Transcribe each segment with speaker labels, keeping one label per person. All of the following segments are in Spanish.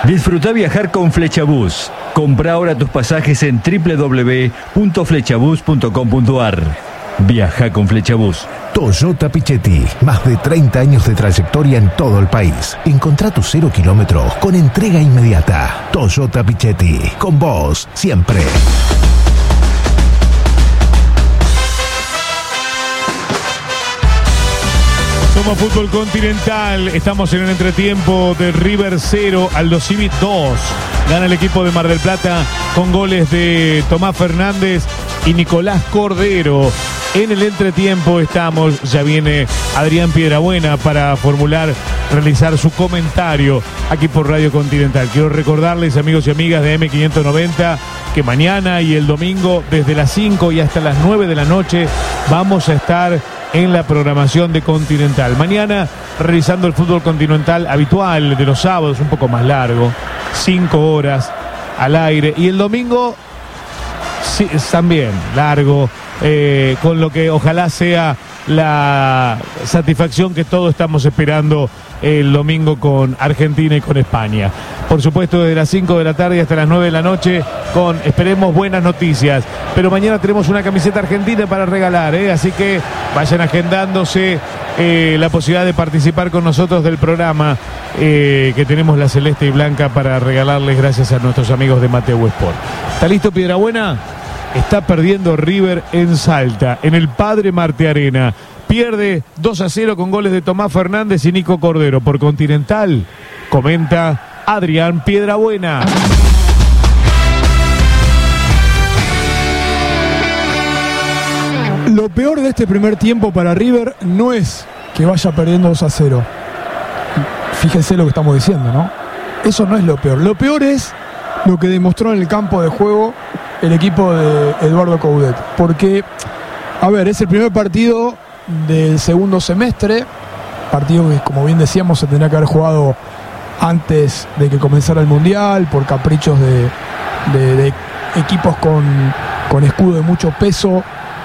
Speaker 1: Disfruta viajar con Flechabús. Compra ahora tus pasajes en www.flechabús.com.ar. Viaja con Flechabús.
Speaker 2: Toyota Pichetti, más de 30 años de trayectoria en todo el país. Encontrá tus 0 kilómetros con entrega inmediata. Toyota Pichetti, con vos siempre.
Speaker 3: Somos Fútbol Continental, estamos en el entretiempo de River 0, Aldo Civi 2. Gana el equipo de Mar del Plata con goles de Tomás Fernández y Nicolás Cordero. En el entretiempo estamos, ya viene Adrián Piedrabuena para realizar su comentario aquí por Radio Continental. Quiero recordarles, amigos y amigas de M590, que mañana y el domingo desde las 5 y hasta las 9 de la noche vamos a estar en la programación de Continental. Mañana realizando el fútbol continental habitual de los sábados, un poco más largo, 5 horas al aire. Y el domingo sí, también largo, con lo que ojalá sea la satisfacción que todos estamos esperando el domingo con Argentina y con España. Por supuesto, desde las 5 de la tarde hasta las 9 de la noche con, esperemos, buenas noticias. Pero mañana tenemos una camiseta argentina para regalar, así que vayan agendándose la posibilidad de participar con nosotros del programa que tenemos la celeste y blanca para regalarles gracias a nuestros amigos de Mateo Sport. ¿Está listo, Piedrabuena? Está perdiendo River en Salta, en el Padre Marte Arena. Pierde 2-0 con goles de Tomás Fernández y Nico Cordero. Por Continental, comenta Adrián Piedrabuena.
Speaker 4: Lo peor de este primer tiempo para River no es que vaya perdiendo 2-0. Fíjense lo que estamos diciendo, ¿no? Eso no es lo peor. Lo peor es lo que demostró en el campo de juego el equipo de Eduardo Coudet. Porque, a ver, es el primer partido del segundo semestre. Partido que, como bien decíamos, se tendría que haber jugado antes de que comenzara el Mundial, por caprichos de equipos con escudo de mucho peso.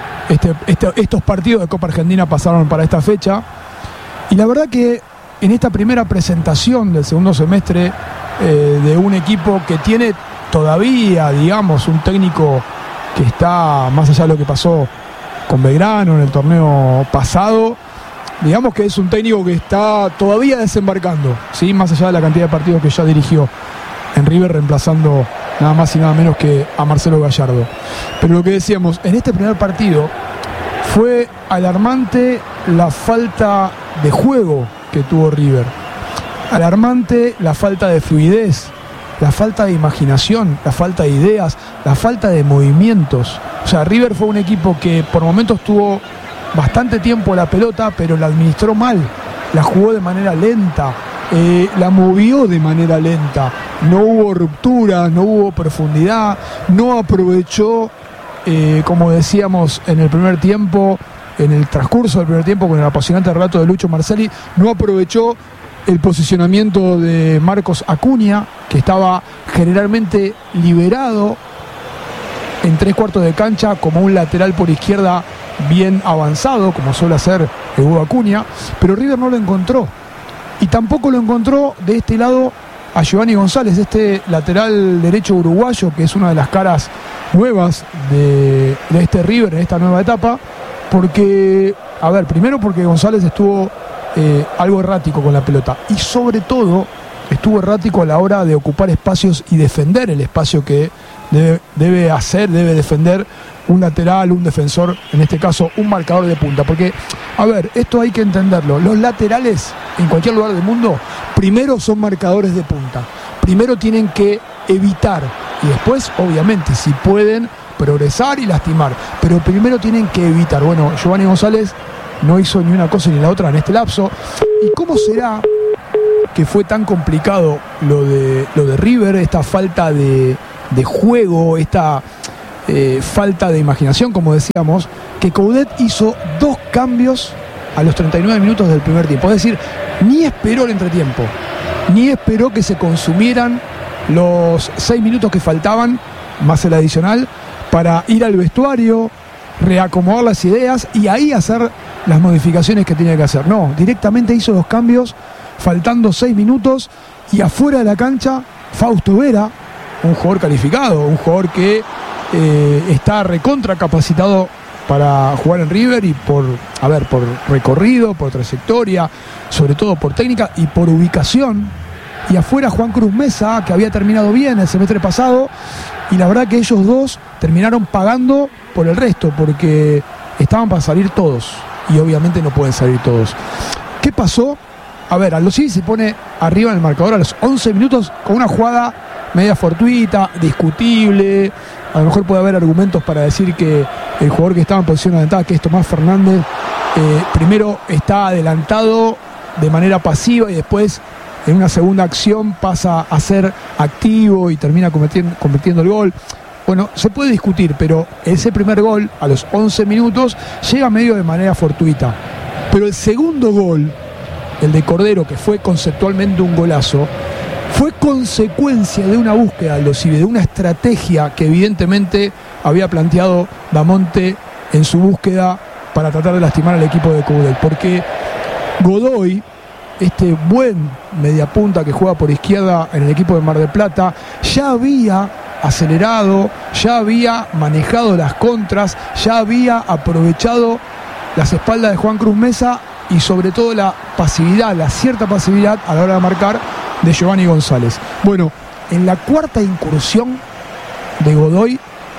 Speaker 4: Estos partidos de Copa Argentina pasaron para esta fecha. Y la verdad que en esta primera presentación del segundo semestre de un equipo que tiene todavía, digamos, un técnico que está más allá de lo que pasó con Belgrano en el torneo pasado, digamos que es un técnico que está todavía desembarcando, ¿sí? Más allá de la cantidad de partidos que ya dirigió en River, reemplazando nada más y nada menos que a Marcelo Gallardo. Pero lo que decíamos, en este primer partido fue alarmante la falta de juego que tuvo River, alarmante la falta de fluidez, la falta de imaginación, la falta de ideas, la falta de movimientos. O sea, River fue un equipo que por momentos tuvo bastante tiempo la pelota, pero la administró mal, la jugó de manera lenta, la movió de manera lenta, no hubo ruptura, no hubo profundidad, no aprovechó, como decíamos en el primer tiempo, en el transcurso del primer tiempo con el apasionante relato de Lucho Marcelli, no aprovechó el posicionamiento de Marcos Acuña, que estaba generalmente liberado en 3/4 de cancha como un lateral por izquierda bien avanzado, como suele hacer Hugo Acuña, pero River no lo encontró. Y tampoco lo encontró de este lado a Giovanni González, este lateral derecho uruguayo, que es una de las caras nuevas de este River en esta nueva etapa, porque, a ver, primero porque González estuvo algo errático con la pelota, y sobre todo estuvo errático a la hora de ocupar espacios y defender el espacio que debe defender un lateral, un defensor, en este caso un marcador de punta. Porque, a ver, esto hay que entenderlo, los laterales en cualquier lugar del mundo primero son marcadores de punta, primero tienen que evitar y después, obviamente, si pueden, progresar y lastimar, pero primero tienen que evitar. Bueno, Giovanni González no hizo ni una cosa ni la otra en este lapso. ¿Y cómo será que fue tan complicado lo de River, esta falta de juego, esta falta de imaginación, como decíamos, que Coudet hizo 2 cambios a los 39 minutos del primer tiempo? Es decir, ni esperó el entretiempo, ni esperó que se consumieran los 6 minutos que faltaban, más el adicional, para ir al vestuario, reacomodar las ideas y ahí hacer las modificaciones que tenía que hacer. No, directamente hizo 2 cambios faltando 6 minutos y afuera de la cancha Fausto Vera, un jugador calificado, un jugador que está recontra capacitado para jugar en River y por recorrido, por trayectoria, sobre todo por técnica y por ubicación. Y afuera Juan Cruz Mesa, que había terminado bien el semestre pasado, y la verdad que ellos dos terminaron pagando por el resto, porque estaban para salir todos, y obviamente no pueden salir todos. ¿Qué pasó? Aldo Civi se pone arriba en el marcador a los 11 minutos con una jugada media fortuita, discutible. A lo mejor puede haber argumentos para decir que el jugador que estaba en posición adelantada, que es Tomás Fernández, primero está adelantado de manera pasiva y después en una segunda acción pasa a ser activo y termina convirtiendo el gol. Bueno, se puede discutir, pero ese primer gol a los 11 minutos llega medio de manera fortuita. Pero el segundo gol, el de Cordero, que fue conceptualmente un golazo, fue consecuencia de una búsqueda, Aldo Civi, de una estrategia que evidentemente había planteado Damonte en su búsqueda para tratar de lastimar al equipo de Coudet. Porque Godoy, este buen mediapunta que juega por izquierda en el equipo de Mar del Plata, ya había acelerado, ya había manejado las contras, ya había aprovechado las espaldas de Juan Cruz Mesa y sobre todo la cierta pasividad a la hora de marcar de Giovanni González. Bueno, en la cuarta incursión de Godoy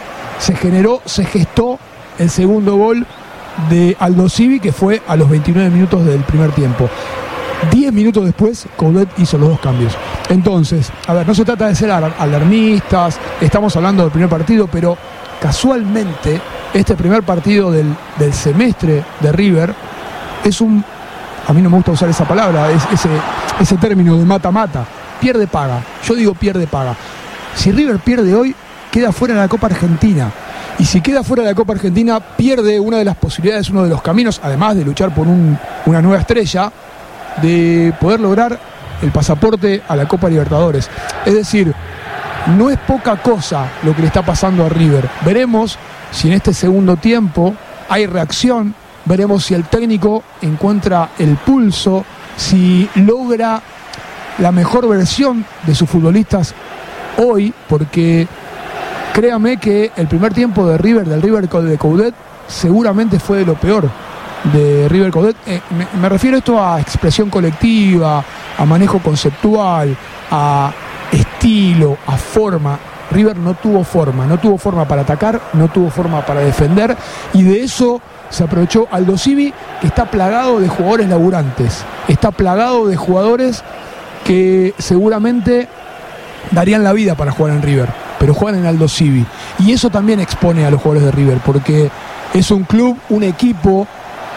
Speaker 4: se gestó el segundo gol de Aldo Civi, que fue a los 29 minutos del primer tiempo. 10 minutos después, Coudet hizo los dos cambios. Entonces, no se trata de ser alarmistas, estamos hablando del primer partido, pero casualmente este primer partido del semestre de River es a mí no me gusta usar esa palabra, es ese término de mata-mata, pierde-paga. Yo digo pierde-paga. Si River pierde hoy, queda fuera de la Copa Argentina. Y si queda fuera de la Copa Argentina, pierde una de las posibilidades, uno de los caminos, además de luchar por una nueva estrella, de poder lograr el pasaporte a la Copa Libertadores. Es decir, no es poca cosa lo que le está pasando a River. Veremos si en este segundo tiempo hay reacción, veremos si el técnico encuentra el pulso, si logra la mejor versión de sus futbolistas hoy, porque créame que el primer tiempo del River de Coudet seguramente fue de lo peor de River Coudet. Me refiero a esto a expresión colectiva, a manejo conceptual, a estilo, a forma. River no tuvo forma para atacar, no tuvo forma para defender, y de eso se aprovechó Aldo Civi, que está plagado de jugadores laburantes, está plagado de jugadores que seguramente darían la vida para jugar en River, pero juegan en Aldo Civi, y eso también expone a los jugadores de River, porque es un club, un equipo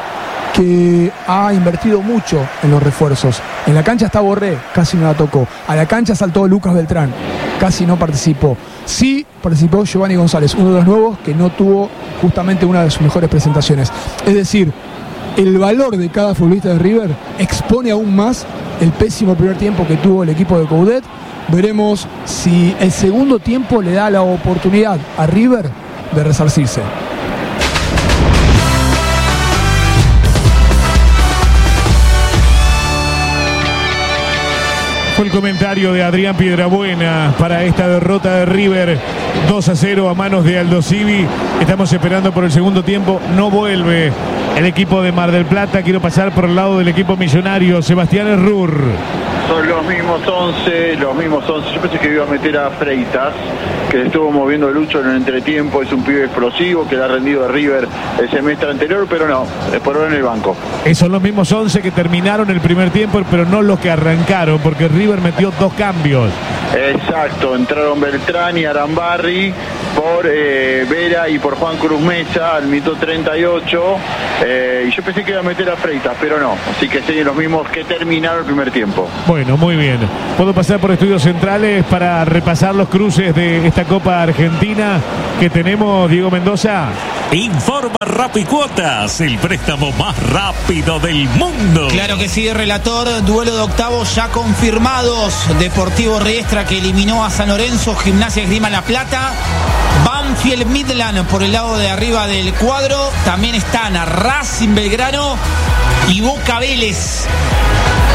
Speaker 4: que ha invertido mucho en los refuerzos. En la cancha está Borré, casi no la tocó. A la cancha saltó Lucas Beltrán, casi no participó. Sí participó Giovanni González, uno de los nuevos que no tuvo justamente una de sus mejores presentaciones. Es decir, el valor de cada futbolista de River expone aún más el pésimo primer tiempo que tuvo el equipo de Coudet. Veremos si el segundo tiempo le da la oportunidad a River de resarcirse.
Speaker 3: Fue el comentario de Adrián Piedrabuena para esta derrota de River 2-0 a manos de Aldo Civi. Estamos esperando por el segundo tiempo. No vuelve el equipo de Mar del Plata. Quiero pasar por el lado del equipo millonario. Sebastián Errur.
Speaker 5: Son los mismos 11. Yo pensé que iba a meter a Freitas, que le estuvo moviendo Lucho en el entretiempo. Es un pibe explosivo que le ha rendido a River el semestre anterior, pero no, es por ahora en el banco.
Speaker 3: Son los mismos 11 que terminaron el primer tiempo, pero no los que arrancaron, porque River metió dos cambios.
Speaker 5: Exacto, entraron Beltrán y Arambarri por Vera y por Juan Cruz Mesa al minuto 38, y yo pensé que iba a meter a Freitas, pero no, así que siguen los mismos que terminaron el primer tiempo.
Speaker 3: Bueno, muy bien. ¿Puedo pasar por estudios centrales para repasar los cruces de esta Copa Argentina que tenemos, Diego Mendoza?
Speaker 6: Informa Rapicuotas, el préstamo más rápido del mundo.
Speaker 7: Claro que sí, relator. Duelo de octavos ya confirmados. Deportivo Riestra, que eliminó a San Lorenzo. Gimnasia Esgrima La Plata. Banfield Midland por el lado de arriba del cuadro. También están a Racing Belgrano y Boca Vélez.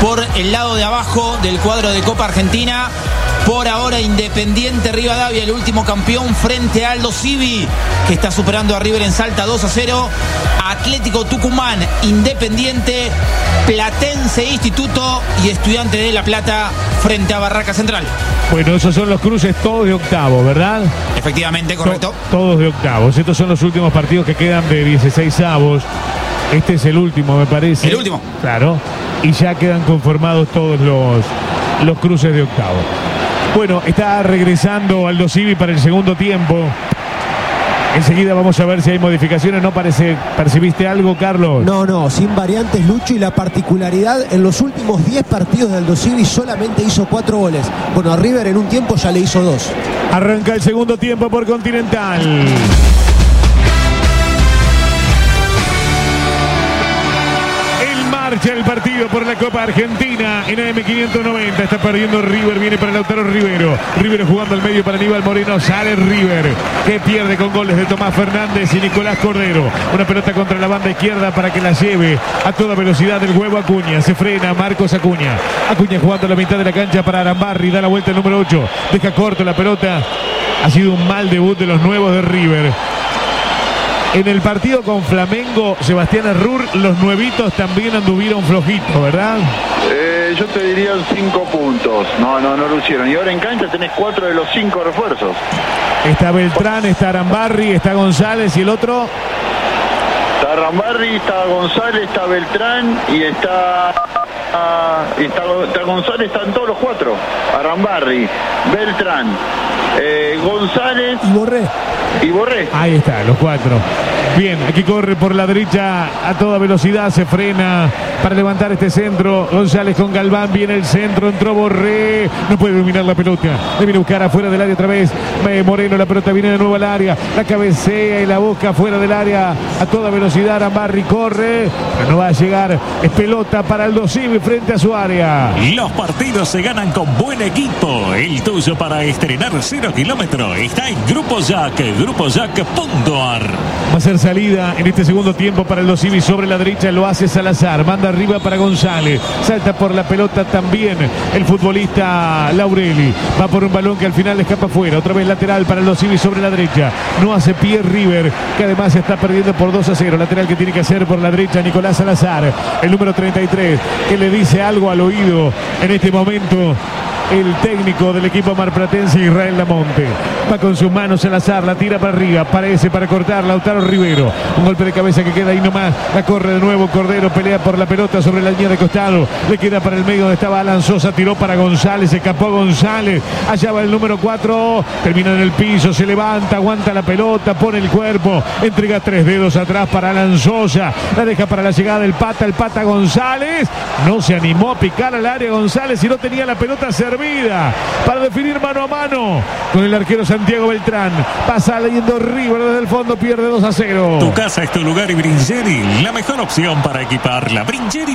Speaker 7: por el lado de abajo del cuadro de Copa Argentina. Por ahora Independiente Rivadavia, el último campeón, frente a Aldo Civi, que está superando a River en Salta 2-0. Atlético Tucumán, Independiente, Platense Instituto y Estudiantes de La Plata frente a Barraca Central.
Speaker 3: Bueno, esos son los cruces todos de octavo, ¿verdad?
Speaker 7: Efectivamente, correcto.
Speaker 3: Todos de octavos. Estos son los últimos partidos que quedan de 16avos. Este es el último, me parece.
Speaker 7: El último.
Speaker 3: Claro. Y ya quedan conformados todos los cruces de octavo. Bueno, está regresando Aldo Civi para el segundo tiempo. Enseguida vamos a ver si hay modificaciones. ¿No percibiste algo, Carlos?
Speaker 8: No, sin variantes, Lucho, y la particularidad, en los últimos 10 partidos de Aldo Civi solamente hizo 4 goles. Bueno, a River en un tiempo ya le hizo 2.
Speaker 3: Arranca el segundo tiempo por Continental. Marcha el partido por la Copa Argentina en AM590. Está perdiendo River, viene para Lautaro Rivero. Rivero jugando al medio para Aníbal Moreno. Sale River, que pierde con goles de Tomás Fernández y Nicolás Cordero. Una pelota contra la banda izquierda para que la lleve a toda velocidad el huevo Acuña. Se frena Marcos Acuña. Acuña jugando a la mitad de la cancha para Arambarri. Da la vuelta el número 8. Deja corto la pelota. Ha sido un mal debut de los nuevos de River. En el partido con Flamengo, Sebastián Errur, los nuevitos también anduvieron flojitos, ¿verdad?
Speaker 5: Yo te diría 5 puntos. No lo hicieron. Y ahora en cancha tenés 4 de los 5 refuerzos.
Speaker 3: Está Beltrán, está Arambarri, está González y el otro.
Speaker 5: Está Arambarri, está González, está Beltrán y está González, están todos los 4. Arambarri, Beltrán, González y Borré.
Speaker 3: Ahí está, los 4. Bien, aquí corre por la derecha a toda velocidad, se frena para levantar este centro. González con Galván, viene el centro, entró Borré, no puede dominar la pelota, le viene a buscar afuera del área otra vez. Moreno, la pelota viene de nuevo al área, la cabecea y la busca fuera del área a toda velocidad. Arambarri corre, pero no va a llegar. Es pelota para Aldo Civi frente a su área.
Speaker 6: Los partidos se ganan con buen equipo. El tuyo para estrenar 0 kilómetros está en Grupo Jack, grupojack.ar.
Speaker 3: Va a ser salida en este segundo tiempo para Aldo Civi. Sobre la derecha lo hace Salazar, manda arriba para González, salta por la pelota también el futbolista Laureli, va por un balón que al final le escapa afuera. Otra vez lateral para Aldo Civi sobre la derecha, no hace pie River, que además está perdiendo por 2-0. Lateral que tiene que hacer por la derecha Nicolás Salazar, el número 33, que le dice algo al oído en este momento el técnico del equipo marplatense, Israel Lamonte. Va con sus manos Salazar, la tira para arriba, parece para cortar Lautaro Rivero. Un golpe de cabeza que queda ahí nomás. La corre de nuevo Cordero, pelea por la pelota sobre la línea de costado. Le queda para el medio donde estaba Alan Sosa, tiró para González, escapó González. Allá va el número 4, termina en el piso, se levanta, aguanta la pelota, pone el cuerpo, entrega 3 dedos atrás para Alan Sosa. La deja para la llegada del Pata González. No se animó a picar al área González y no tenía la pelota servida para definir mano a mano con el arquero Santiago Beltrán. Pasa leyendo River desde el fondo, pierde 2-0.
Speaker 6: Tu casa es tu lugar y Bringeri, la mejor opción para equiparla.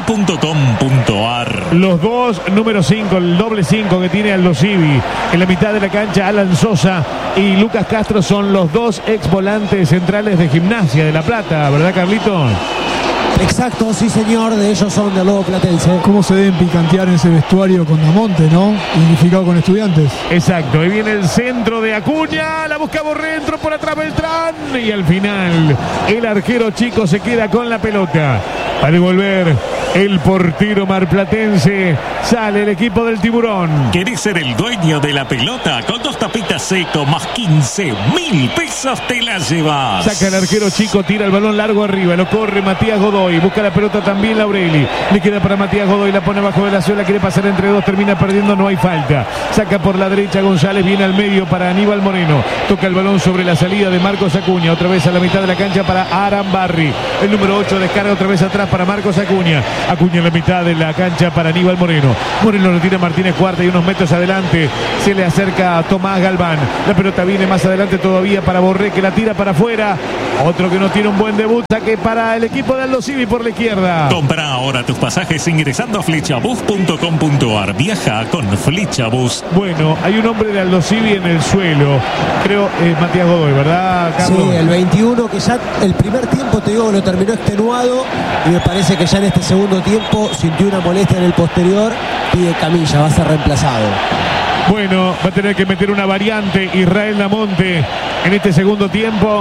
Speaker 6: Bringeri.com.ar.
Speaker 3: Los dos, número 5, el doble 5 que tiene Aldo Civi. En la mitad de la cancha, Alan Sosa y Lucas Castro son los dos ex volantes centrales de Gimnasia de La Plata, ¿verdad, Carlitos?
Speaker 8: Exacto, sí señor, de ellos son del Lobo Platense.
Speaker 4: ¿Cómo se deben picantear en ese vestuario con Damonte, no? Identificado con Estudiantes.
Speaker 3: Exacto, ahí viene el centro de Acuña, la busca Borré, entró por atrás Beltrán y al final el arquero chico se queda con la pelota. Para devolver el portero marplatense, sale el equipo del Tiburón.
Speaker 6: ¿Querés ser el dueño de la pelota? Con 2 tapitas seco más 15.000 pesos te la llevas.
Speaker 3: Saca el arquero chico, tira el balón largo arriba, lo corre Matías Godoy, busca la pelota también Laureli, le queda para Matías Godoy, la pone abajo de la suela, quiere pasar entre dos, termina perdiendo, no hay falta. Saca por la derecha González, viene al medio para Aníbal Moreno, toca el balón sobre la salida de Marcos Acuña, otra vez a la mitad de la cancha para Arambarri, el número 8 descarga otra vez atrás para Marcos Acuña. Acuña en la mitad de la cancha para Aníbal Moreno. Moreno lo tira Martínez Cuarta y unos metros adelante se le acerca a Tomás Galván. La pelota viene más adelante todavía para Borré, que la tira para afuera. Otro que no tiene un buen debut, saque para el equipo de Aldo Civi por la izquierda.
Speaker 6: Compra ahora tus pasajes ingresando a flechabus.com.ar. Viaja con Flechabus.
Speaker 3: Bueno, hay un hombre de Aldo Civi en el suelo. Creo Matías Godoy, ¿verdad, Carlos?
Speaker 8: Sí, el 21, que ya el primer tiempo, te digo, lo terminó extenuado y me parece que ya en este segundo segundo tiempo sintió una molestia en el posterior, pide camilla, va a ser reemplazado.
Speaker 3: Bueno, va a tener que meter una variante Israel Damonte en este segundo tiempo.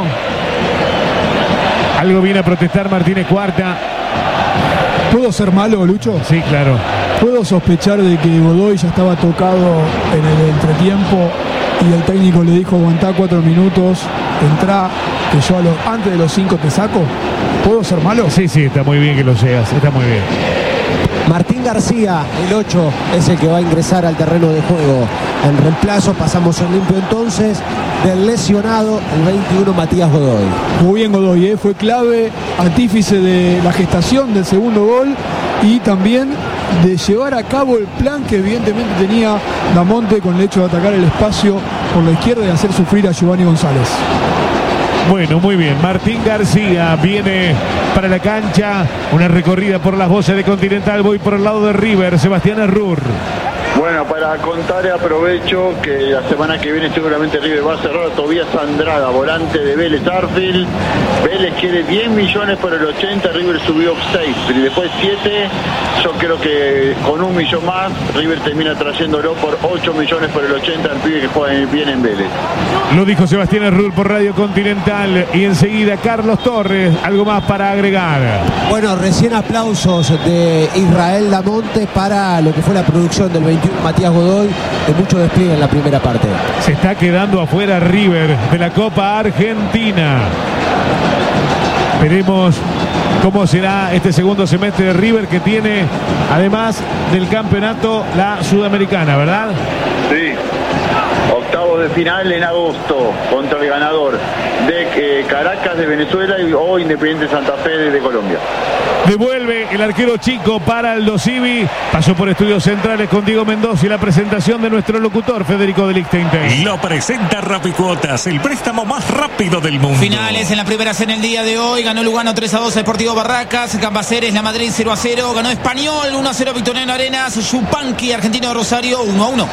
Speaker 3: Algo viene a protestar Martínez Cuarta.
Speaker 4: ¿Puedo ser malo, Lucho?
Speaker 3: Sí, claro.
Speaker 4: ¿Puedo sospechar de que Godoy ya estaba tocado en el entretiempo y el técnico le dijo aguantá 4 minutos, entrá, que yo antes de los 5 te saco? ¿Puedo ser malo?
Speaker 3: Sí, está muy bien que lo seas, está muy bien.
Speaker 8: Martín García, el 8, es el que va a ingresar al terreno de juego. En reemplazo pasamos en limpio entonces del lesionado, el 21, Matías Godoy.
Speaker 4: Muy bien Godoy, fue clave, artífice de la gestación del segundo gol y también de llevar a cabo el plan que evidentemente tenía Damonte con el hecho de atacar el espacio por la izquierda y hacer sufrir a Giovanni González.
Speaker 3: Bueno, muy bien. Martín García viene para la cancha. Una recorrida por las voces de Continental. Voy por el lado de River. Sebastián Errur.
Speaker 5: Bueno, para contar aprovecho que la semana que viene seguramente River va a cerrar a Tobías Andrada, volante de Vélez Arfield. Vélez quiere 10 millones por el 80, River subió 6 y después 7. Yo creo que con 1 millón más River termina trayéndolo por 8 millones por el 80 al pibe que juega bien en Vélez.
Speaker 3: Lo dijo Sebastián Errur por Radio Continental. Y enseguida Carlos Torres, algo más para agregar.
Speaker 8: Bueno, recién aplausos de Israel Damonte para lo que fue la producción del 21 Matías Godoy, de mucho despliegue en la primera parte.
Speaker 3: Se está quedando afuera River de la Copa Argentina. Veremos cómo será este segundo semestre de River, que tiene, además del campeonato, la Sudamericana, ¿verdad?
Speaker 5: Sí. Octavos de final en agosto contra el ganador de Caracas de Venezuela o Independiente Santa Fe de Colombia.
Speaker 3: Devuelve el arquero chico para Aldo Civi. Pasó por Estudios Centrales con Diego Mendoza y la presentación de nuestro locutor Federico de Lichtenstein.
Speaker 6: Lo presenta Rapicuotas, el préstamo más rápido del mundo.
Speaker 7: Finales en la primera C en el día de hoy. Ganó Lugano 3-2 Deportivo Barracas. Cambaceres, La Madrid 0-0. Ganó Español 1-0 Victoriano Arenas. Yupanqui, Argentino de Rosario 1-1.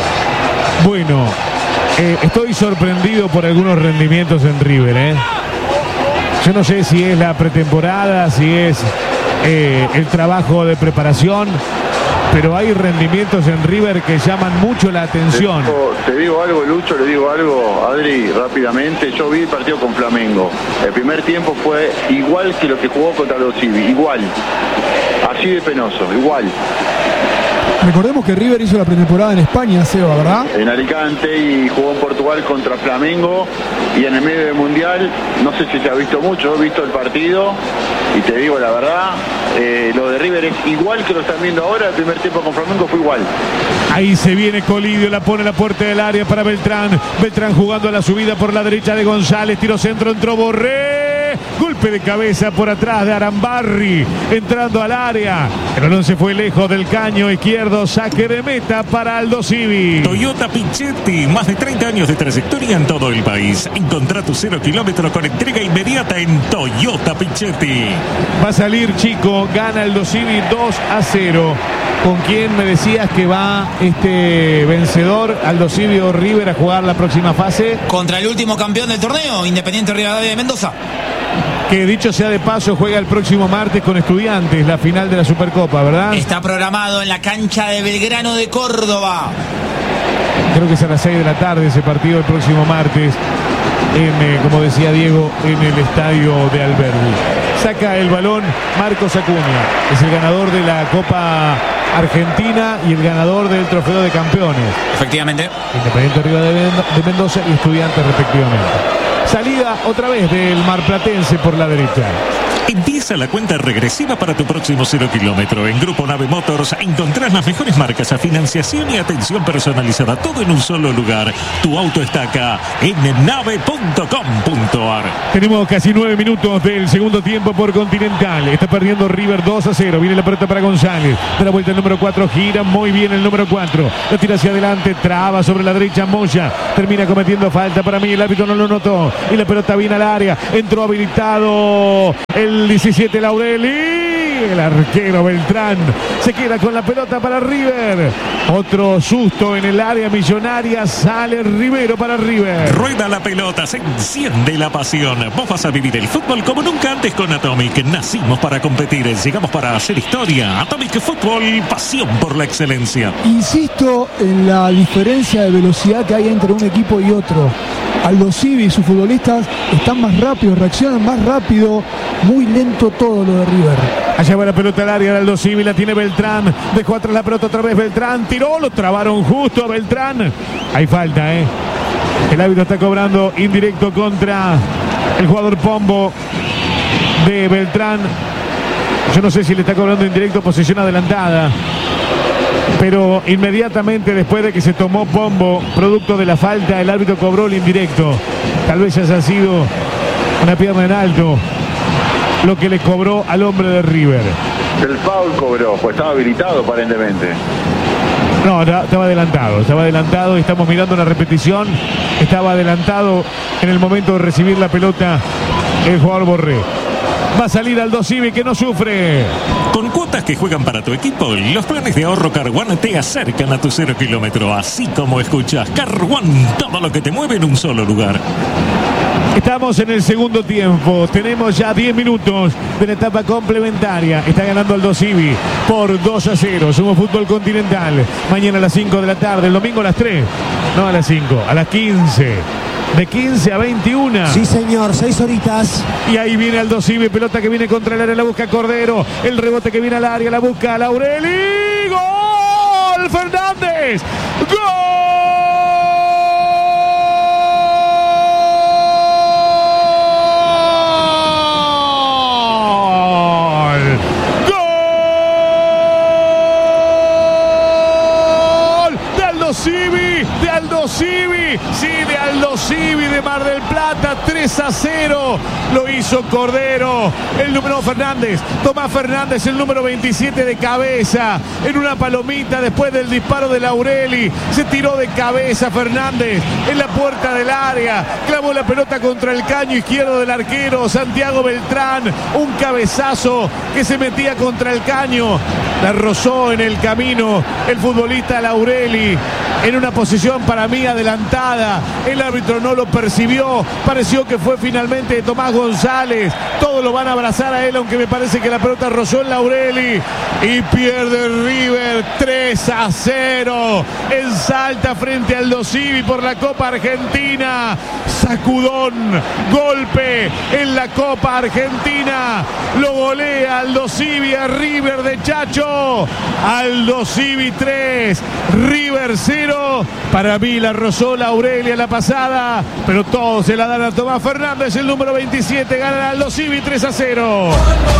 Speaker 3: Bueno, estoy sorprendido por algunos rendimientos en River, Yo no sé si es la pretemporada, si es el trabajo de preparación, pero hay rendimientos en River que llaman mucho la atención.
Speaker 5: Te digo algo, Lucho, le digo algo, Adri, rápidamente. Yo vi el partido con Flamengo. El primer tiempo fue igual que lo que jugó contra los Civi, igual. Así de penoso, igual.
Speaker 4: Recordemos que River hizo la pretemporada en España, Seba, ¿verdad?
Speaker 5: En Alicante, y jugó en Portugal contra Flamengo, y en el medio del Mundial, no sé si se ha visto mucho, he visto el partido, y te digo la verdad, lo de River es igual que lo están viendo ahora. El primer tiempo con Flamengo fue igual.
Speaker 3: Ahí se viene Colidio, la pone a la puerta del área para Beltrán. Beltrán jugando a la subida por la derecha de González, tiro centro, entró Borré. Golpe de cabeza por atrás de Arambarri, entrando al área. El balón se fue lejos del caño izquierdo. Saque de meta para Aldo Civi.
Speaker 6: Toyota Pichetti, más de 30 años de trayectoria en todo el país. Encontrá tu 0 kilómetro con entrega inmediata en Toyota Pichetti.
Speaker 3: Va a salir chico, gana Aldo Civi 2-0. ¿Con quién me decías que va este vencedor, Aldo Civi o River, a jugar la próxima fase?
Speaker 7: Contra el último campeón del torneo, Independiente Rivadavia de Mendoza.
Speaker 3: Que dicho sea de paso, juega el próximo martes con Estudiantes, la final de la Supercopa, ¿verdad?
Speaker 7: Está programado en la cancha de Belgrano de Córdoba.
Speaker 3: Creo que es a las 6 de la tarde ese partido el próximo martes, como decía Diego, en el estadio de Alberdi. Saca el balón Marcos Acuña, es el ganador de la Copa Argentina y el ganador del Trofeo de Campeones.
Speaker 7: Efectivamente.
Speaker 3: Independiente Rivadavia de Mendoza y Estudiantes respectivamente. Salida otra vez del marplatense por la derecha.
Speaker 6: Empieza la cuenta regresiva para tu próximo 0 kilómetro. En Grupo Nave Motors encontrás las mejores marcas a financiación y atención personalizada. Todo en un solo lugar. Tu auto está acá en nave.com.ar.
Speaker 3: Tenemos casi 9 minutos del segundo tiempo por Continental. Está perdiendo River 2-0. Viene la pelota para González. Da la vuelta el número 4. Gira muy bien el número 4. La tira hacia adelante. Traba sobre la derecha Moya. Termina cometiendo falta para mí. El árbitro no lo notó. Y la pelota viene al área. Entró habilitado el 17 Laureli. el arquero Beltrán se queda con la pelota para River. Otro susto en el área millonaria. Sale Rivero para River.
Speaker 6: Rueda la pelota, se enciende la pasión. Vos vas a vivir el fútbol como nunca antes con Atomic. Nacimos para competir, llegamos para hacer historia. Atomic Fútbol, pasión por la excelencia.
Speaker 4: Insisto en la diferencia de velocidad que hay entre un equipo y otro. Aldo Civi y sus futbolistas están más rápidos, reaccionan más rápido. Muy lento todo lo de River.
Speaker 3: Allá va la pelota al área de Aldo Civi, la tiene Beltrán. Dejó atrás la pelota otra vez Beltrán. Tiró, lo trabaron justo a Beltrán. Hay falta, El árbitro está cobrando indirecto contra el jugador Pombo de Beltrán. Yo no sé si le está cobrando indirecto posición adelantada. Pero inmediatamente después de que se tomó Pombo, producto de la falta, el árbitro cobró el indirecto. Tal vez haya sido una pierna en alto lo que le cobró al hombre de River.
Speaker 5: El foul cobró, pues estaba habilitado aparentemente.
Speaker 3: No, estaba adelantado, estamos mirando una repetición. Estaba adelantado en el momento de recibir la pelota el jugador Borré. Va a salir Aldo Civi, que no sufre.
Speaker 6: Con cuotas que juegan para tu equipo, los planes de ahorro Car One te acercan a tu 0 kilómetro. Así como escuchas, Car One, todo lo que te mueve en un solo lugar.
Speaker 3: Estamos en el segundo tiempo. Tenemos ya 10 minutos de la etapa complementaria. Está ganando Aldo Civi por 2-0. Somos Fútbol Continental. Mañana a las 5 de la tarde. El domingo a las 3. No a las 5, a las 15. De 15 a 21.
Speaker 8: Sí, señor, 6 horitas.
Speaker 3: Y ahí viene Aldo Civi, pelota que viene contra el área, la busca Cordero. El rebote que viene al área, la busca Laureli. ¡Gol! ¡Fernández! ¡Gol! De Aldo Civi, sí, de Aldo Civi de Mar del Plata, 3-0, lo hizo Cordero, el número Fernández, Tomás Fernández, el número 27 de cabeza, en una palomita después del disparo de Laureli, se tiró de cabeza Fernández, en la puerta del área, clavó la pelota contra el caño izquierdo del arquero, Santiago Beltrán, un cabezazo que se metía contra el caño, la rozó en el camino el futbolista Laureli, en una posición para mí adelantada, el árbitro no lo percibió, pareció que fue finalmente de Tomás González, todos lo van a abrazar a él, aunque me parece que la pelota rozó en Laureli, y pierde River 3-0, en Salta frente al Aldo Civi por la Copa Argentina, sacudón, golpe en la Copa Argentina, lo golea Aldo Civi a River de Chacho, Aldo Civi 3, River 0, para mí la rozó Laureli a la pasada, pero todos se la dan a Tomás Fernández, el número 27, gana Aldo Civi 3-0.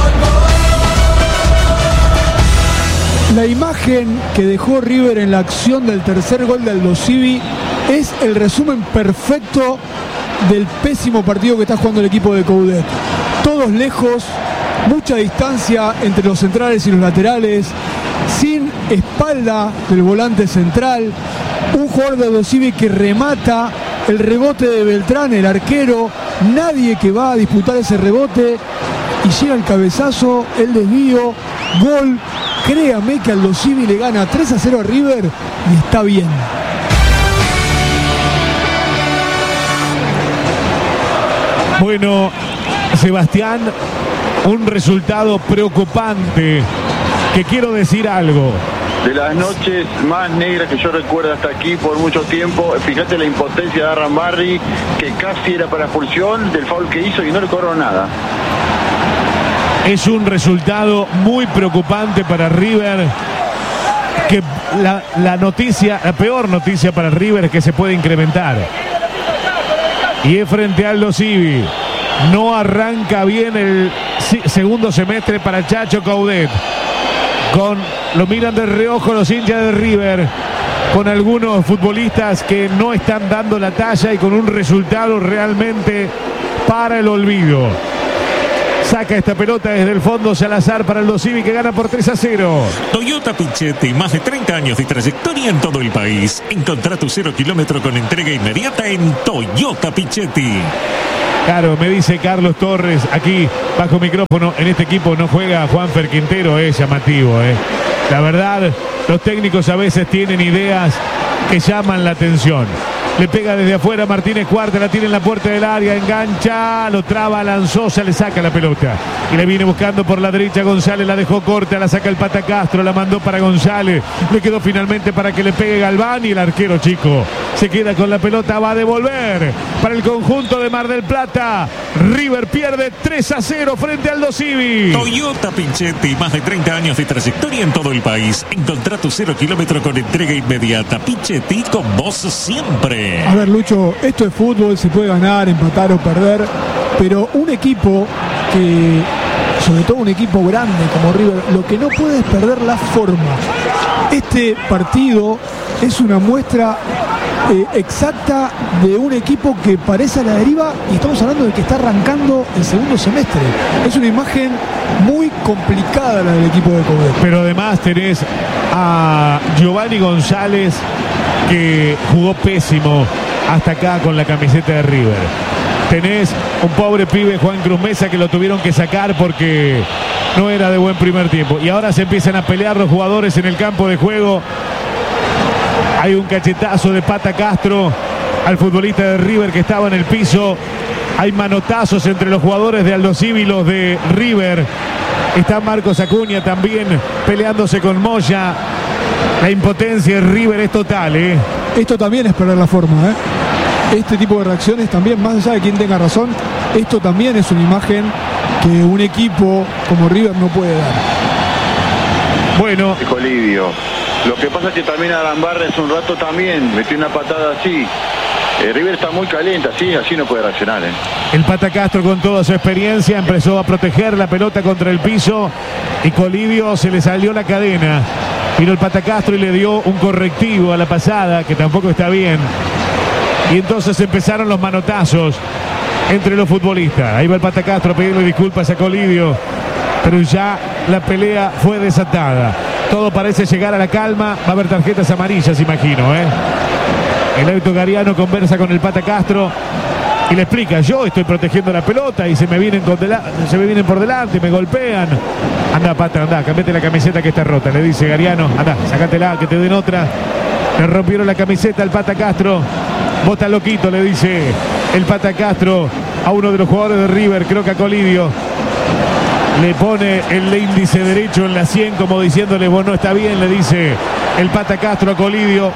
Speaker 4: La imagen que dejó River en la acción del tercer gol de Aldo Civi es el resumen perfecto del pésimo partido que está jugando el equipo de Coudet. Todos lejos, mucha distancia entre los centrales y los laterales, sin espalda del volante central, un jugador de Aldo Civi que remata, el rebote de Beltrán, el arquero, nadie que va a disputar ese rebote, y llega el cabezazo, el desvío, gol. Créame que Aldo Civi le gana 3-0 a River y está bien.
Speaker 3: Bueno, Sebastián, un resultado preocupante, que quiero decir algo.
Speaker 5: De las noches más negras que yo recuerdo hasta aquí por mucho tiempo. Fíjate la impotencia de Arambarri, que casi era para expulsión del foul que hizo y no le cobraron nada.
Speaker 3: Es un resultado muy preocupante para River, que la peor noticia para River es que se puede incrementar. Y es frente a Aldo Civi. No arranca bien el segundo semestre para Chacho Coudet. Lo miran de reojo los hinchas de River, con algunos futbolistas que no están dando la talla y con un resultado realmente para el olvido. Saca esta pelota desde el fondo Salazar para Aldo Civi, que gana por 3-0.
Speaker 6: Toyota Pichetti, más de 30 años de trayectoria en todo el país. Encontrá tu 0 kilómetro con entrega inmediata en Toyota Pichetti.
Speaker 3: Claro, me dice Carlos Torres, aquí bajo micrófono, en este equipo no juega Juanfer Quintero, es llamativo. La verdad, los técnicos a veces tienen ideas que llaman la atención. Le pega desde afuera Martínez Cuarta, la tiene en la puerta del área, engancha, lo traba, lanzó, se le saca la pelota. Y le viene buscando por la derecha González, la dejó corta, la saca el Pata Castro, la mandó para González. Le quedó finalmente para que le pegue Galván y el arquero chico se queda con la pelota, va a devolver para el conjunto de Mar del Plata. River pierde 3-0 frente al Aldo Civi.
Speaker 6: Toyota Pichetti, más de 30 años de trayectoria en todo el país. Encontrá tu 0 kilómetro con entrega inmediata. Pichetti, con vos siempre.
Speaker 4: A ver, Lucho, esto es fútbol, se puede ganar, empatar o perder, pero un equipo que, sobre todo un equipo grande como River, lo que no puede es perder la forma. Este partido es una muestra exacta de un equipo que parece a la deriva, y estamos hablando de que está arrancando el segundo semestre. Es una imagen muy complicada la del equipo de Coudet.
Speaker 3: Pero además tenés a Giovanni González, que jugó pésimo hasta acá con la camiseta de River. Tenés un pobre pibe, Juan Cruz Mesa, que lo tuvieron que sacar porque no era de buen primer tiempo. Y ahora se empiezan a pelear los jugadores en el campo de juego. Hay un cachetazo de Pata Castro al futbolista de River que estaba en el piso. Hay manotazos entre los jugadores de Aldo Civi y los de River. Está Marcos Acuña también peleándose con Moya. La impotencia de River es total,
Speaker 4: Esto también es perder la forma, Este tipo de reacciones también, más allá de quien tenga razón, esto también es una imagen que un equipo como River no puede dar.
Speaker 3: Bueno,
Speaker 5: dijo Livio. Lo que pasa es que también Arambarra hace un rato también metió una patada así. River está muy caliente, así no puede reaccionar.
Speaker 3: El Pata Castro, con toda su experiencia, empezó a proteger la pelota contra el piso y Colivio se le salió la cadena. Vino el Pata Castro y le dio un correctivo a la pasada, que tampoco está bien. Y entonces empezaron los manotazos entre los futbolistas. Ahí va el Pata Castro a pedirle disculpas a Colivio, pero ya la pelea fue desatada. Todo parece llegar a la calma. Va a haber tarjetas amarillas, imagino, El árbitro Gariano conversa con el Pata Castro y le explica: yo estoy protegiendo la pelota y se me vienen por delante, me golpean. Anda, Pata, anda, cambiate la camiseta que está rota, le dice Gariano. Anda, sacátela, que te den otra. Le rompieron la camiseta al Pata Castro. Vos estás loquito, le dice el Pata Castro a uno de los jugadores de River, creo que a Colivio. Le pone el índice derecho en la 100 como diciéndole: vos no está bien, le dice el Pata Castro a Colivio.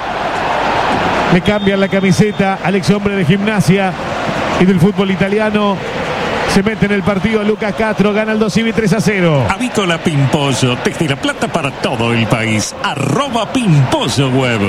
Speaker 3: Le cambian la camiseta al ex hombre de Gimnasia y del fútbol italiano. Se mete en el partido Lucas Castro, gana Aldo Civi 3-0.
Speaker 6: Avícola Pimpollo, desde La Plata para todo el país. @Pimpollo Huevo.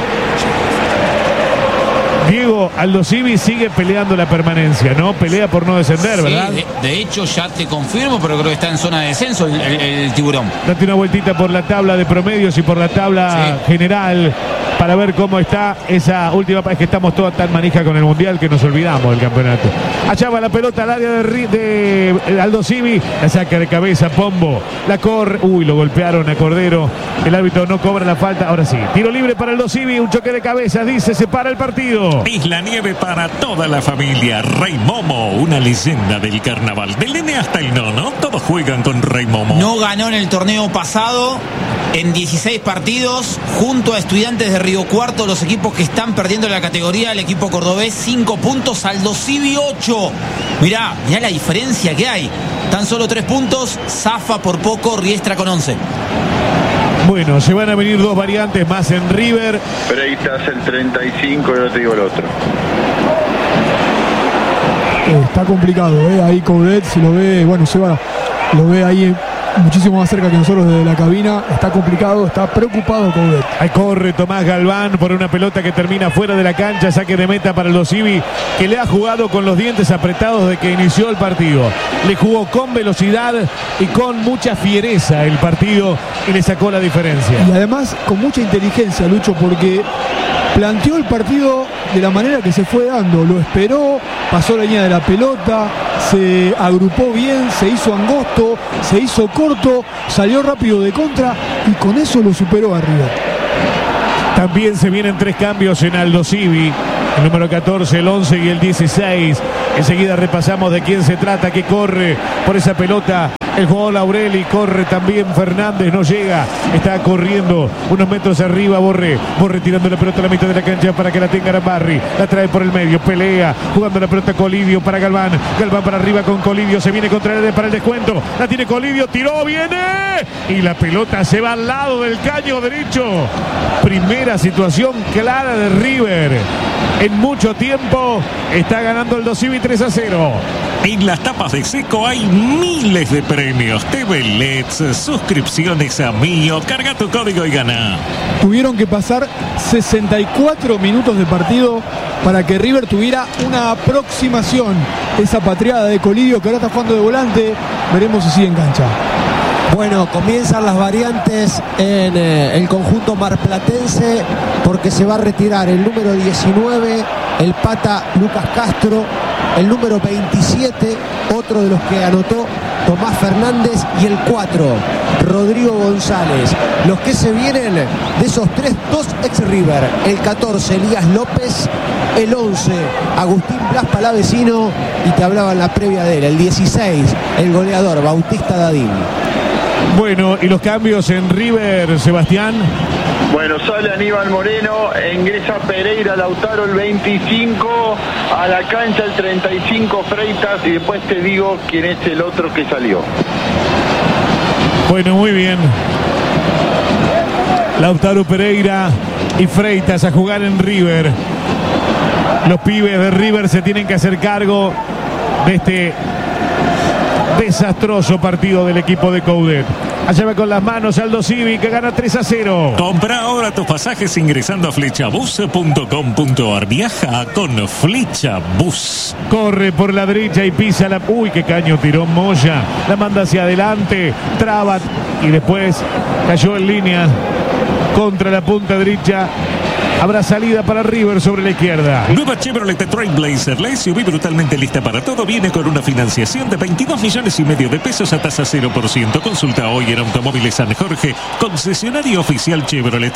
Speaker 3: Diego, Aldo Civi sigue peleando la permanencia, ¿no? Pelea por no descender, ¿verdad?
Speaker 7: Sí, de hecho ya te confirmo, pero creo que está en zona de descenso el Tiburón.
Speaker 3: Date una vueltita por la tabla de promedios y por la tabla general para ver cómo está esa última. Es que estamos todos tan manija con el Mundial que nos olvidamos del campeonato. Allá va la pelota al área de Aldo Civi, la saca de cabeza Pombo, la corre, lo golpearon a Cordero, el árbitro no cobra la falta. Ahora sí, tiro libre para Aldo Civi, un choque de cabezas, dice, se para el partido.
Speaker 6: Isla Nieve para toda la familia. Rey Momo, una leyenda del carnaval. Del nene hasta el nono, todos juegan con Rey Momo.
Speaker 7: No ganó en el torneo pasado en 16 partidos, junto a Estudiantes de Río Cuarto, los equipos que están perdiendo la categoría. El equipo cordobés 5 puntos, Aldo Civi 8. Mirá la diferencia que hay. Tan solo 3 puntos, zafa por poco Riestra con 11.
Speaker 3: Bueno, se van a venir dos variantes más en River.
Speaker 5: Freitas el 35 y no te digo el otro.
Speaker 4: Está complicado, ahí Coudet, si lo ve, lo ve ahí muchísimo más cerca que nosotros desde la cabina. Está complicado, está preocupado Coudet.
Speaker 3: Ahí corre Tomás Galván por una pelota que termina fuera de la cancha, saque de meta para Aldo Civi, que le ha jugado con los dientes apretados desde que inició el partido. Le jugó con velocidad y con mucha fiereza el partido y le sacó la diferencia.
Speaker 4: Y además con mucha inteligencia, Lucho, porque planteó el partido de la manera que se fue dando, lo esperó, pasó la línea de la pelota, se agrupó bien, se hizo angosto, se hizo corto, salió rápido de contra y con eso lo superó arriba.
Speaker 3: También se vienen 3 cambios en Aldo Civi. el número 14, el 11 y el 16. Enseguida repasamos de quién se trata, que corre por esa pelota. El jugador Laureli, corre también Fernández, no llega, está corriendo unos metros arriba Borré tirando la pelota a la mitad de la cancha para que la tenga Arambarri, la trae por el medio, pelea, jugando la pelota Colidio para Galván para arriba con Colidio, se viene contra él para el descuento, la tiene Colidio, tiró, viene, y la pelota se va al lado del caño derecho. Primera situación clara de River en mucho tiempo, está ganando el Dosivi 3-0.
Speaker 6: En las tapas de Seco hay miles de premios, TV LEDs, suscripciones a Mío, carga tu código y gana.
Speaker 4: Tuvieron que pasar 64 minutos de partido para que River tuviera una aproximación. Esa patriada de Colidio que ahora está jugando de volante, veremos si sigue en cancha.
Speaker 8: Bueno, comienzan las variantes en el conjunto marplatense porque se va a retirar el número 19, el pata Lucas Castro, el número 27, otro de los que anotó Tomás Fernández, y el 4, Rodrigo González. Los que se vienen de esos tres, dos ex River, el 14, Elías López, el 11, Agustín Blas Palavecino, y te hablaba en la previa de él, el 16, el goleador Bautista Dadín.
Speaker 3: Bueno, y los cambios en River, Sebastián.
Speaker 5: Bueno, sale Aníbal Moreno, ingresa Pereira Lautaro el 25, a la cancha el 35 Freitas, y después te digo quién es el otro que salió.
Speaker 3: Bueno, muy bien. Lautaro, Pereira y Freitas a jugar en River. Los pibes de River se tienen que hacer cargo de este desastroso partido del equipo de Coudet. Allá va con las manos Aldo Civi, que gana 3-0.
Speaker 6: Compra ahora tus pasajes ingresando a flechabus.com.ar. Viaja con Flechabus.
Speaker 3: Corre por la derecha y pisa la... Uy, qué caño tiró Moya. La manda hacia adelante. Traba y después cayó en línea contra la punta derecha. Habrá salida para River sobre la izquierda.
Speaker 6: Nueva Chevrolet Trailblazer, la SUV brutalmente lista para todo, viene con una financiación de 22 millones y medio de pesos a tasa 0%. Consulta hoy en Automóviles San Jorge, concesionario oficial Chevrolet,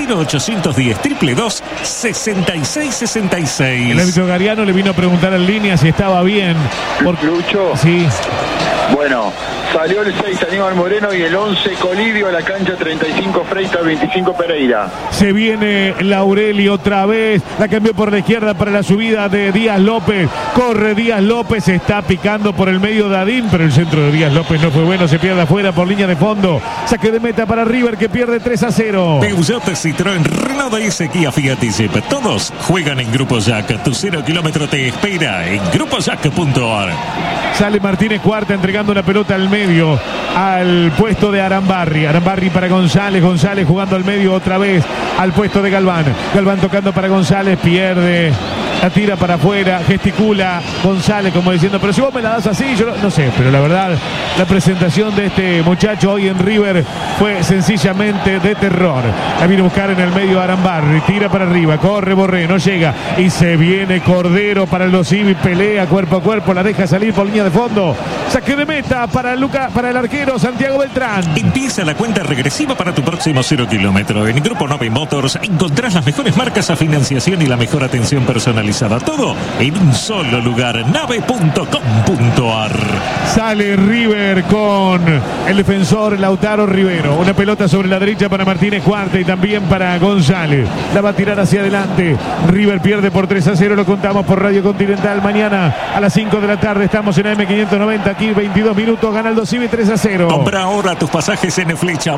Speaker 6: 0810-222-6666.
Speaker 3: El árbitro Gariano le vino a preguntar en línea si estaba bien.
Speaker 5: Lucho.
Speaker 3: Sí.
Speaker 5: Bueno, salió el 6 Aníbal Moreno y el 11 Colidio, a la cancha 35 Freitas, 25 Pereira.
Speaker 3: Se viene Laureli otra vez, la cambió por la izquierda para la subida de Díaz López. Corre Díaz López, está picando por el medio Dadín, pero el centro de Díaz López no fue bueno, se pierde afuera por línea de fondo. Saque de meta para River, que pierde 3-0.
Speaker 6: Peugeot, Citroën, Renault DS, Kia, Fiat y Jeep, todos juegan en Grupo Jack. Tu 0 kilómetro te espera en grupojack.ar.
Speaker 3: Sale Martínez Cuarta entregando la pelota al medio, al puesto de Arambarri. Arambarri para González, González jugando al medio otra vez al puesto de Galván. Galván tocando para González, pierde, la tira para afuera, gesticula González como diciendo, pero si vos me la das así, yo no sé, pero la verdad, la presentación de este muchacho hoy en River fue sencillamente de terror. La viene a buscar en el medio Arambarri, tira para arriba, corre Borré, no llega, y se viene Cordero para el Dosivi, pelea cuerpo a cuerpo, la deja salir por línea de fondo. Saque de meta para el arquero Santiago Beltrán.
Speaker 6: Empieza la cuenta regresiva para tu próximo 0 kilómetro. En Grupo Nave Motors encontrás las mejores marcas a financiación y la mejor atención personalizada. Todo en un solo lugar. Nave.com.ar.
Speaker 3: Sale River con el defensor Lautaro Rivero. Una pelota sobre la derecha para Martínez Cuarta y también para González. La va a tirar hacia adelante. River pierde por 3-0. Lo contamos por Radio Continental. Mañana a las 5 de la tarde estamos en AM590. Aquí 22 minutos. Gana el Dosivi 3-0.
Speaker 6: Compra ahora tus pasajes en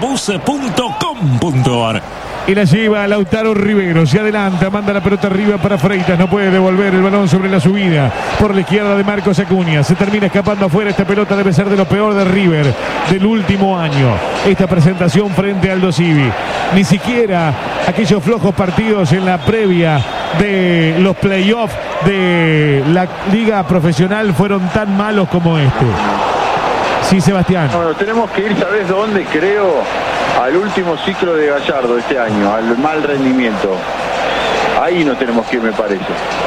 Speaker 6: flechabus.com.ar.
Speaker 3: Y la lleva Lautaro Rivero. Se adelanta. Manda la pelota arriba para Freitas. No puede devolver el balón sobre la subida. Por la izquierda de Marcos Acuña. Se termina escapando afuera. Esta pelota debe ser de lo peor de River del último año. Esta presentación frente al Dosivi. Ni siquiera aquellos flojos partidos en la previa de los playoffs de la liga profesional fueron tan malos como este. Sí, Sebastián.
Speaker 5: Bueno, tenemos que ir, ¿sabes dónde? Creo, al último ciclo de Gallardo este año, al mal rendimiento. Ahí nos tenemos que ir, me parece.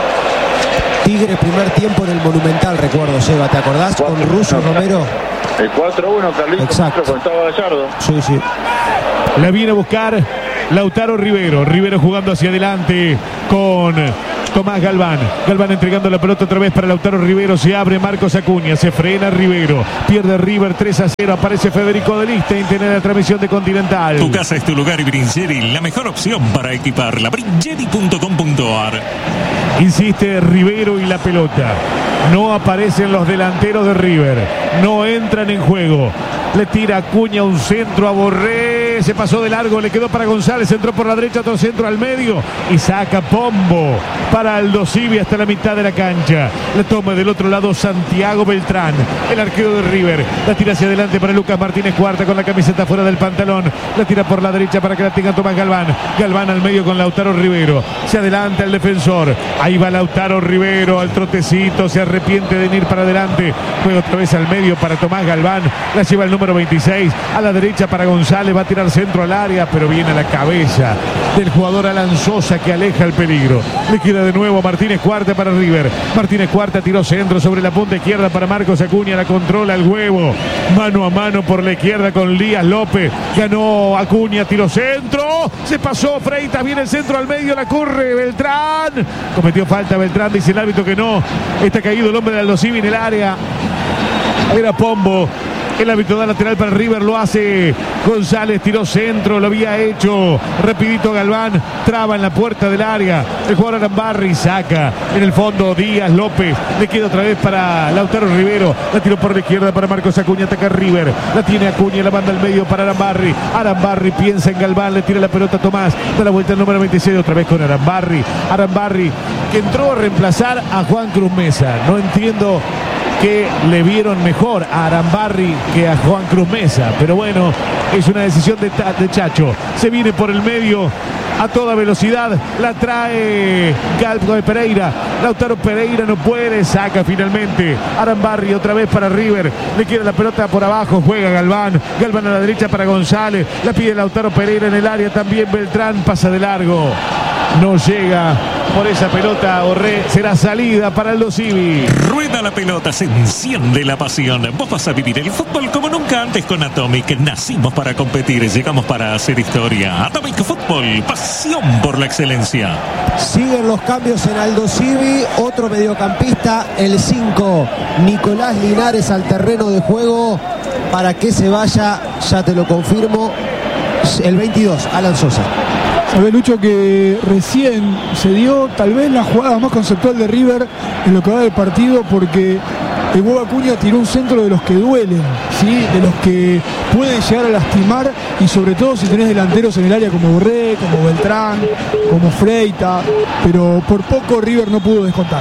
Speaker 8: Tigre, primer tiempo en el Monumental, recuerdo, Seba, ¿te acordás? Con Russo Romero.
Speaker 5: El 4-1, Carlitos,
Speaker 8: exacto,
Speaker 5: cuando estaba Gallardo.
Speaker 8: Sí, sí.
Speaker 3: La viene a buscar Lautaro Rivero. Rivero jugando hacia adelante con Tomás Galván. Galván entregando la pelota otra vez para Lautaro Rivero. Se abre Marcos Acuña. Se frena Rivero. Pierde River 3-0. Aparece Federico de Lista en la transmisión de Continental.
Speaker 6: Tu casa es tu lugar y Brincheri, la mejor opción para equiparla. Brincheri.com.ar.
Speaker 3: Insiste Rivero y la pelota. No aparecen los delanteros de River. No entran en juego. Le tira Acuña un centro a Borré. Se pasó de largo, le quedó para González. Entró por la derecha, otro centro al medio. Y saca Pombo para Aldo Civi hasta la mitad de la cancha. La toma del otro lado Santiago Beltrán, el arquero de River. La tira hacia adelante para Lucas Martínez Cuarta con la camiseta fuera del pantalón. La tira por la derecha para que la tenga Tomás Galván. Galván al medio con Lautaro Rivero. Se adelanta el defensor. Ahí va Lautaro Rivero al trotecito. Se arrepiente de ir para adelante. Juega otra vez al medio para Tomás Galván. La lleva el número 26. A la derecha para González. Va a tirar centro al área, pero viene a la cabeza del jugador Alan Sosa que aleja el peligro. Le queda de nuevo Martínez Cuarta para River. Martínez Cuarta tiró centro sobre la punta izquierda para Marcos Acuña. La controla el huevo. Mano a mano por la izquierda con Lías López. Ganó Acuña, tiró centro. Se pasó Freitas, viene el centro al medio, la corre Beltrán. Cometió falta Beltrán, dice el árbitro que no. Está caído el hombre de Aldo Civi en el área. Era Pombo. El árbitro da lateral para River, lo hace González, tiró centro, lo había hecho rapidito Galván, traba en la puerta del área, el jugador Arambarri saca en el fondo Díaz López, le queda otra vez para Lautaro Rivero, la tiró por la izquierda para Marcos Acuña, ataca River, la tiene Acuña, la manda al medio para Arambarri, Arambarri piensa en Galván, le tira la pelota a Tomás, da la vuelta al número 26 otra vez con Arambarri, Arambarri que entró a reemplazar a Juan Cruz Mesa, no entiendo que le vieron mejor a Arambarri que a Juan Cruz Mesa, pero bueno, es una decisión de Chacho. Se viene por el medio a toda velocidad, la trae Galpo de Pereira, Lautaro Pereira no puede, saca finalmente Arambarri otra vez para River, le queda la pelota por abajo, juega Galván, Galván a la derecha para González, la pide Lautaro Pereira en el área, también Beltrán pasa de largo, no llega por esa pelota, Borré, será salida para Aldo Civi.
Speaker 6: Rueda la pelota, se enciende la pasión. Vos vas a vivir el fútbol como nunca antes con Atomic. Nacimos para competir, llegamos para hacer historia. Atomic Fútbol, pasión por la excelencia.
Speaker 8: Siguen los cambios en Aldo Civi, otro mediocampista, el 5, Nicolás Linares al terreno de juego para que se vaya, ya te lo confirmo, el 22, Alan Sosa.
Speaker 4: Sabés, Lucho, que recién se dio tal vez la jugada más conceptual de River en lo que va del partido, porque el huevo Acuña tiró un centro de los que duelen, ¿sí? De los que pueden llegar a lastimar, y sobre todo si tenés delanteros en el área como Borré, como Beltrán, como Freita, pero por poco River no pudo descontar.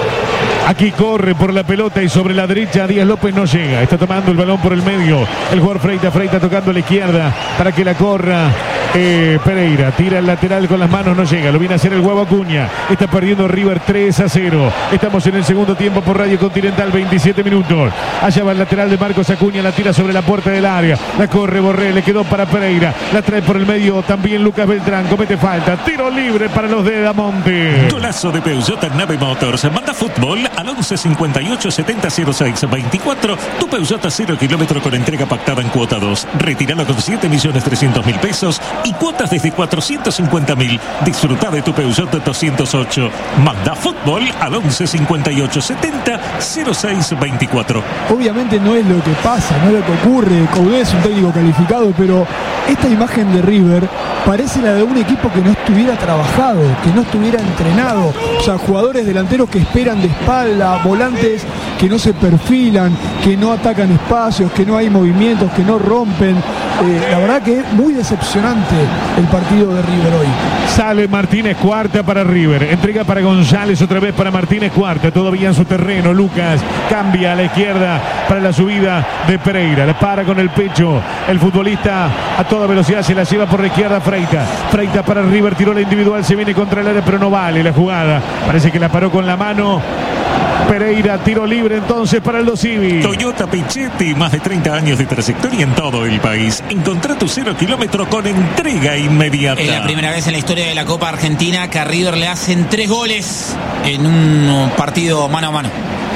Speaker 3: Aquí corre por la pelota y sobre la derecha Díaz López no llega. Está tomando el balón por el medio. El jugador Freita tocando a la izquierda para que la corra Pereira. Tira el lateral con las manos, no llega. Lo viene a hacer el huevo Acuña. Está perdiendo River 3-0. Estamos en el segundo tiempo por Radio Continental, 27 minutos. Allá va el lateral de Marcos Acuña. La tira sobre la puerta del área. La corre Borré, le quedó para Pereira. La trae por el medio también Lucas Beltrán. Comete falta. Tiro libre para los de Damonte.
Speaker 6: Golazo de Peugeot Nave Motors. Manda fútbol al 11 58 70 06 24. Tu Peugeot a 0 kilómetro con entrega pactada en cuota 2. Retiralo con 7.300.000 pesos y cuotas desde 450.000. Disfruta de tu Peugeot 208. Manda fútbol al 11 58 70 06 24.
Speaker 4: Obviamente no es lo que pasa, no es lo que ocurre. Coudet es un técnico calificado, pero esta imagen de River parece la de un equipo que no estuviera trabajado, que no estuviera entrenado. O sea, jugadores delanteros que esperan de espalda, volantes que no se perfilan, que no atacan espacios, que no hay movimientos, que no rompen. La verdad que es muy decepcionante el partido de River hoy.
Speaker 3: Sale Martínez Cuarta para River. Entrega para González, otra vez para Martínez Cuarta. Todavía en su terreno. Lucas cambia a la izquierda para la subida de Pereira. Le para con el pecho. El futbolista a toda velocidad se la lleva por la izquierda Freita. Freita para River. Tiró la individual. Se viene contra el área, pero no vale la jugada. Parece que la paró con la mano. Pereira, tiro libre entonces para Aldo Civi.
Speaker 6: Toyota Pichetti, más de 30 años de trayectoria en todo el país. Encontrá tu 0 kilómetro con entrega inmediata.
Speaker 7: Es la primera vez en la historia de la Copa Argentina que a River le hacen 3 goles en un partido mano a mano.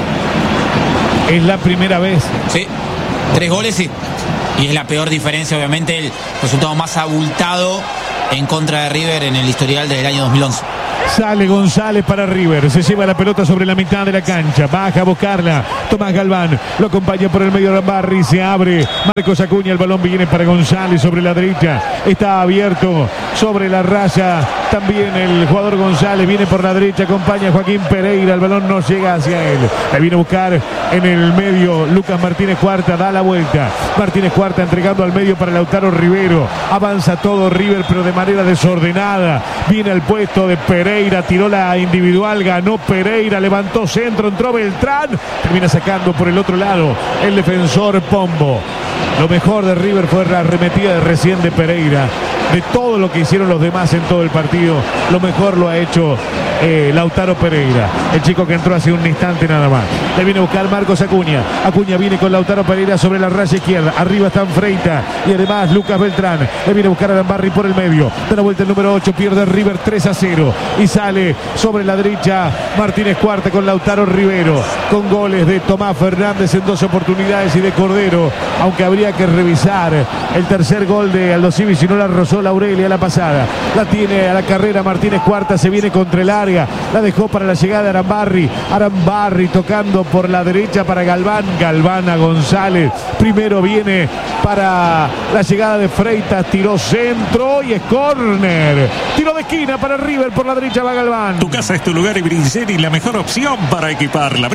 Speaker 3: Es la primera vez.
Speaker 7: Sí, 3 goles, sí. Y es la peor diferencia, obviamente, el resultado más abultado en contra de River en el historial del año 2011.
Speaker 3: Sale González para River, se lleva la pelota sobre la mitad de la cancha, baja a buscarla, Tomás Galván, lo acompaña por el medio de Rambarri, se abre, Marcos Acuña, el balón viene para González sobre la derecha, está abierto sobre la raya, también el jugador González viene por la derecha, acompaña a Joaquín Pereira, el balón no llega hacia él, la viene a buscar en el medio, Lucas Martínez Cuarta, da la vuelta, Martínez Cuarta entregando al medio para Lautaro Rivero, avanza todo River pero de manera desordenada, viene al puesto de Pereira, tiró la individual, ganó Pereira, levantó centro, entró Beltrán, termina sacando por el otro lado el defensor Pombo. Lo mejor de River fue la arremetida de recién de Pereira. De todo lo que hicieron los demás en todo el partido, lo mejor lo ha hecho Lautaro Pereira, el chico que entró hace un instante nada más. Le viene a buscar Marcos Acuña. Acuña viene con Lautaro Pereira sobre la raya izquierda. Arriba están Freita y además Lucas Beltrán. Le viene a buscar a Arambarri por el medio. Da la vuelta el número 8, pierde River 3-0 y sale sobre la derecha Martínez Cuarta con Lautaro Rivero, con goles de Tomás Fernández en 2 oportunidades y de Cordero, aunque habría que revisar el tercer gol de Aldo Civi si no la rozó Laurelia la pasada. La tiene a la carrera Martínez Cuarta, se viene contra el área, la dejó para la llegada de Arambarri. Arambarri tocando por la derecha para Galván, Galván a González, primero viene para la llegada de Freitas, tiró centro y es córner, tiro de esquina para River, por la derecha va Galván.
Speaker 6: Tu casa es tu lugar y Bringeri la mejor opción para equiparla.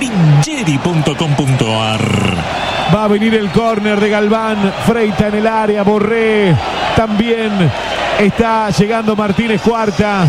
Speaker 6: Bringeri.com.ar.
Speaker 3: Va a venir el córner de Galván, Freita en el área, Borré también está llegando Martínez Cuarta.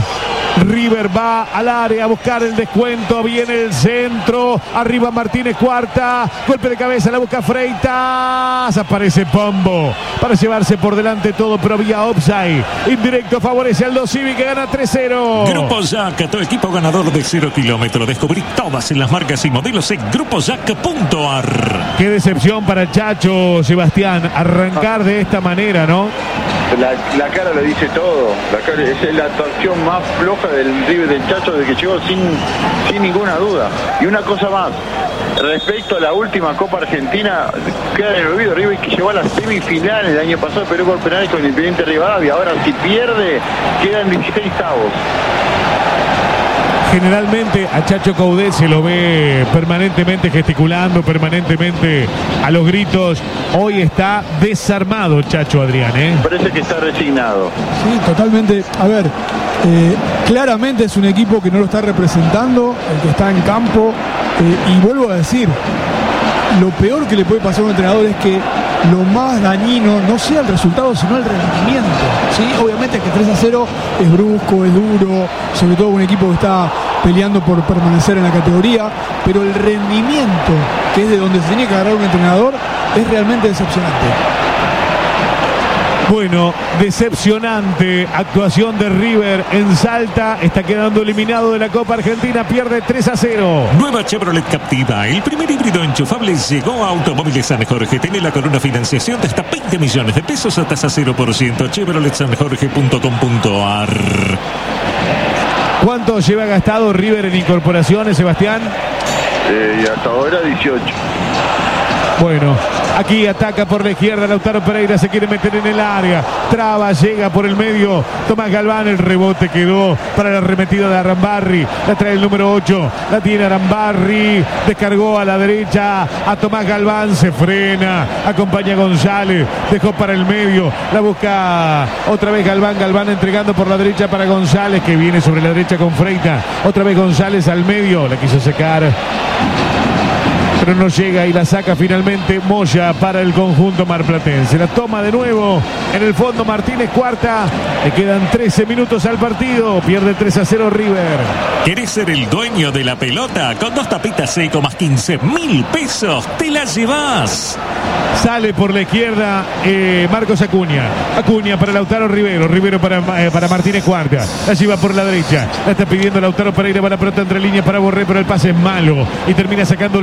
Speaker 3: River va al área a buscar el descuento, viene el centro, arriba Martínez Cuarta, golpe de cabeza, la busca Freitas, aparece Pombo para llevarse por delante todo, pero vía offside, indirecto favorece al Aldo Civi que gana 3-0.
Speaker 6: Grupo Jack, tu equipo ganador de 0 kilómetros, descubrí todas las marcas y modelos en grupojack.ar.
Speaker 3: Qué decepción para Chacho, Sebastián, arrancar de esta manera, ¿no?
Speaker 5: La cara lo dice todo. La cara, es la actuación más floja del River del Chacho de que llegó sin ninguna duda. Y una cosa más, respecto a la última Copa Argentina, queda en el olvido River que llegó a la semifinal el año pasado, pero por penal con Independiente Rivadavia. Ahora si pierde, queda en 16avos.
Speaker 3: Generalmente a Chacho Coudet se lo ve permanentemente gesticulando, permanentemente a los gritos. Hoy está desarmado Chacho, Adrián, ¿eh?
Speaker 5: Parece que está resignado.
Speaker 4: Sí, totalmente. A ver, claramente es un equipo que no lo está representando, el que está en campo. Y vuelvo a decir, lo peor que le puede pasar a un entrenador es que lo más dañino no sea el resultado, sino el rendimiento, ¿sí? Obviamente que 3-0 es brusco, es duro, sobre todo un equipo que está peleando por permanecer en la categoría, pero el rendimiento, que es de donde se tiene que agarrar un entrenador, es realmente decepcionante.
Speaker 3: Bueno, decepcionante actuación de River en Salta, está quedando eliminado de la Copa Argentina, pierde 3-0.
Speaker 6: Nueva Chevrolet Captiva, el primer híbrido enchufable llegó a Automóviles San Jorge. Tiene la corona financiación de hasta 20 millones de pesos a tasa 0%. Chevroletsanjorge.com.ar.
Speaker 3: ¿Cuánto lleva gastado River en incorporaciones, Sebastián?
Speaker 5: Y hasta ahora 18.
Speaker 3: Bueno, aquí ataca por la izquierda Lautaro Pereira, se quiere meter en el área, traba, llega por el medio Tomás Galván, el rebote quedó para la arremetida de Arambarri, la trae el número 8, la tiene Arambarri, descargó a la derecha a Tomás Galván, se frena, acompaña a González, dejó para el medio, la busca otra vez Galván entregando por la derecha para González, que viene sobre la derecha con Freita, otra vez González al medio, la quiso sacar, pero no llega y la saca finalmente Moya para el conjunto marplatense. La toma de nuevo en el fondo Martínez Cuarta. Le quedan 13 minutos al partido. Pierde 3-0 River.
Speaker 6: ¿Querés ser el dueño de la pelota? Con 2 tapitas seco más 15.000 pesos, te la llevas.
Speaker 3: Sale por la izquierda Marcos Acuña. Acuña para Lautaro Rivero. Rivero para Martínez Cuarta. La lleva por la derecha. La está pidiendo Lautaro Pereira. Va la pelota entre líneas para Borré, pero el pase es malo. Y termina sacando Linares.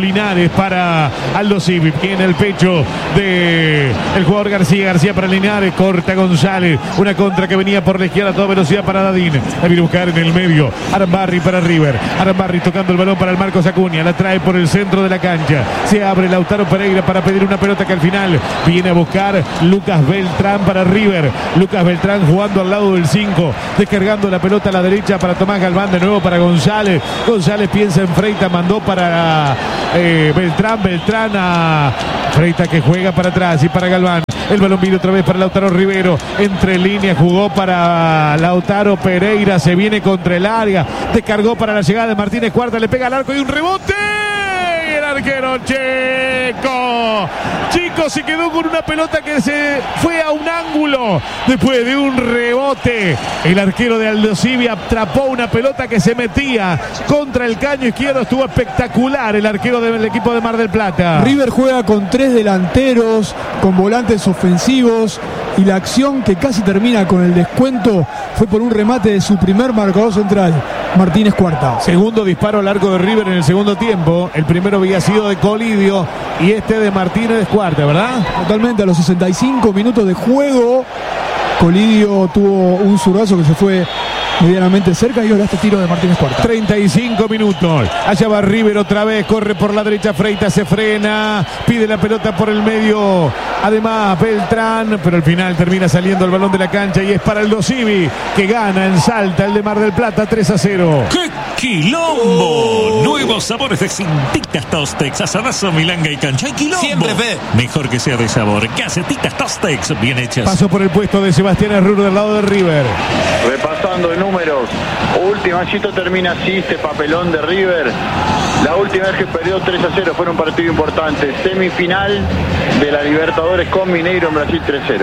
Speaker 3: González para Aldo Civi. En el pecho del jugador García para Linares, corta González, una contra que venía por la izquierda a toda velocidad para Dadín, la viene a buscar en el medio, Arambarri para River, Arambarri tocando el balón para el Marcos Acuña, la trae por el centro de la cancha, se abre Lautaro Pereira para pedir una pelota que al final viene a buscar Lucas Beltrán para River, Lucas Beltrán jugando al lado del 5, descargando la pelota a la derecha para Tomás Galván, de nuevo para González, González piensa en Freita, mandó para Beltrán a Freita que juega para atrás y para Galván. El balón vino otra vez para Lautaro Rivero. Entre líneas jugó para Lautaro Pereira. Se viene contra el área. Descargó para la llegada de Martínez Cuarta. Le pega al arco y un rebote. Y el arquero Chico se quedó con una pelota que se fue a un ángulo. Después de un rebote, el arquero de Aldo Civi atrapó una pelota que se metía contra el caño izquierdo. Estuvo espectacular el arquero del equipo de Mar del Plata.
Speaker 4: River juega con 3 delanteros, con volantes ofensivos, y la acción que casi termina con el descuento fue por un remate de su primer marcador central, Martínez Cuarta.
Speaker 3: Segundo disparo al arco de River en el segundo tiempo. El primero había sido de Colidio y este de Martínez Cuarta, ¿verdad?
Speaker 4: Totalmente, a los 65 minutos de juego, Colidio tuvo un zurdazo que se fue medianamente cerca y ahora este tiro de Martínez Cuarta.
Speaker 3: 35 minutos. Allá va River otra vez, corre por la derecha, Freita se frena, pide la pelota por el medio. Además Beltrán, pero al final termina saliendo el balón de la cancha y es para Aldo Civi, que gana en Salta el de Mar del Plata 3-0.
Speaker 6: ¡Qué quilombo! Nuevos sabores de Cintitas Tostex, asadazo, milanga y cancha. ¡Y quilombo!
Speaker 7: Siempre, Fede.
Speaker 6: Mejor que sea de sabor. Gacetitas Tostex, bien hechas.
Speaker 3: Paso por el puesto de Sebastián Herruro del lado de River.
Speaker 5: Repasando de números, última cita termina así este papelón de River. La última vez que perdió 3-0 fue un partido importante, semifinal de la Libertadores con Mineiro en Brasil 3-0.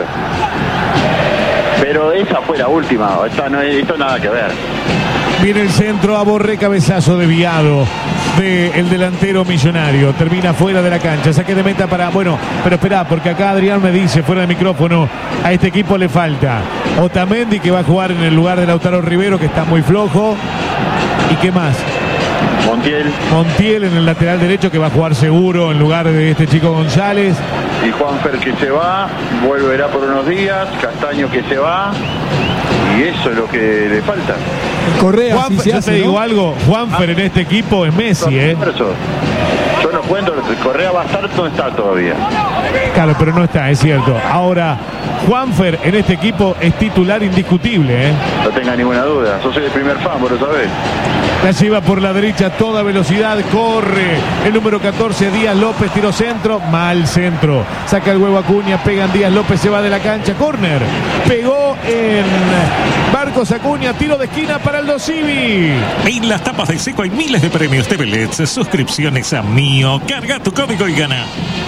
Speaker 5: Pero esa fue la última, esto nada que ver.
Speaker 3: Viene el centro a Borré, cabezazo desviado del delantero Millonario. Termina fuera de la cancha. Saque de meta para... Bueno, pero esperá, porque acá Adrián me dice, fuera de micrófono, a este equipo le falta Otamendi, que va a jugar en el lugar de Lautaro Rivero, que está muy flojo. ¿Y qué más? Montiel en el lateral derecho, que va a jugar seguro en lugar de este chico González.
Speaker 5: Y Juanfer que se va, volverá por unos días. Castaño que se va. Y eso es lo que le falta.
Speaker 4: Correa,
Speaker 3: Juanfer,
Speaker 4: si
Speaker 3: yo te digo algo, Juanfer en este equipo es Messi,
Speaker 5: Yo no cuento, Correa va a estar donde está todavía.
Speaker 3: Claro, pero no está, es cierto. Ahora, Juanfer en este equipo es titular indiscutible,
Speaker 5: No tenga ninguna duda, yo soy el primer fan, vos lo sabés.
Speaker 3: La lleva por la derecha a toda velocidad, corre el número 14, Díaz López, tiro centro, mal centro, saca el huevo Acuña, pega en Díaz López, se va de la cancha, córner, pegó en Marcos Acuña, tiro de esquina para Aldo Civi.
Speaker 6: En las tapas de Seco hay miles de premios de Belets, suscripciones a Mío, carga tu código y gana.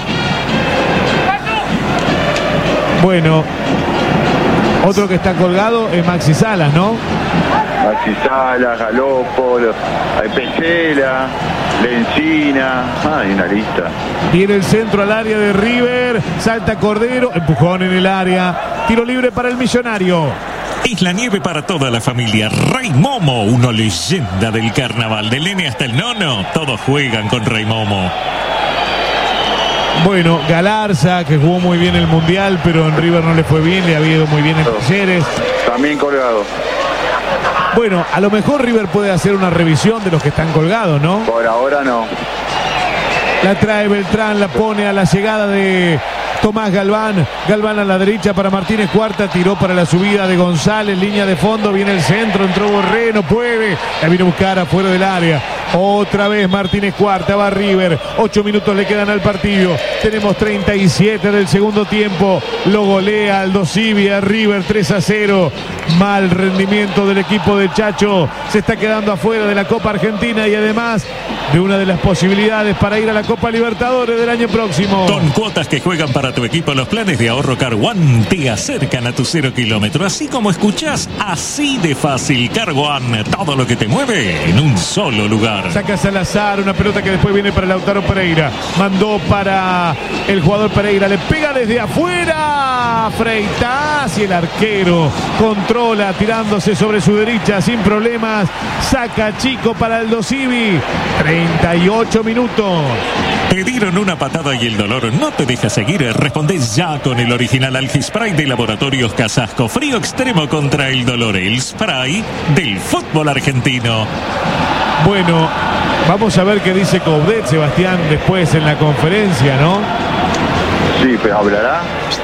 Speaker 3: Bueno, otro que está colgado es Maxi Salas, ¿no?
Speaker 5: Maxi Salas, Galopo, Pesela, Lencina, hay una lista.
Speaker 3: Viene el centro al área de River, salta Cordero, empujón en el área, tiro libre para el Millonario.
Speaker 6: Es la nieve para toda la familia. Rey Momo, una leyenda del carnaval. Del nene hasta el nono, todos juegan con Rey Momo.
Speaker 3: Bueno, Galarza, que jugó muy bien el Mundial, pero en River no le fue bien, le había ido muy bien en Talleres.
Speaker 5: También colgado.
Speaker 3: Bueno, a lo mejor River puede hacer una revisión de los que están colgados, ¿no?
Speaker 5: Por ahora no.
Speaker 3: La trae Beltrán, la pone a la llegada de Tomás Galván. Galván a la derecha para Martínez Cuarta, tiró para la subida de González, línea de fondo, viene el centro, entró Borré, no puede, la viene a buscar afuera del área. Otra vez Martínez Cuarta, va River, 8 minutos le quedan al partido, tenemos 37 del segundo tiempo, lo golea Aldo Civi a River 3-0, mal rendimiento del equipo de Chacho, se está quedando afuera de la Copa Argentina y además de una de las posibilidades para ir a la Copa Libertadores del año próximo.
Speaker 6: Con cuotas que juegan para tu equipo, los planes de ahorro Car One te acercan a tu 0 kilómetro, así como escuchás, así de fácil. Car One, todo lo que te mueve en un solo lugar. Salazar.
Speaker 3: Saca Salazar, una pelota que después viene para Lautaro Pereira. Mandó para el jugador Pereira, le pega desde afuera. Freitas y el arquero controla tirándose sobre su derecha sin problemas. Saca Chico para Aldo Civi. 38 minutos.
Speaker 6: Te dieron una patada y el dolor no te deja seguir. Respondés ya con el original Algispray de Laboratorios Casasco. Frío extremo contra el dolor. El spray del fútbol argentino.
Speaker 3: Bueno, vamos a ver qué dice Coudet, Sebastián, después en la conferencia, ¿no?
Speaker 5: Sí, pero hablará.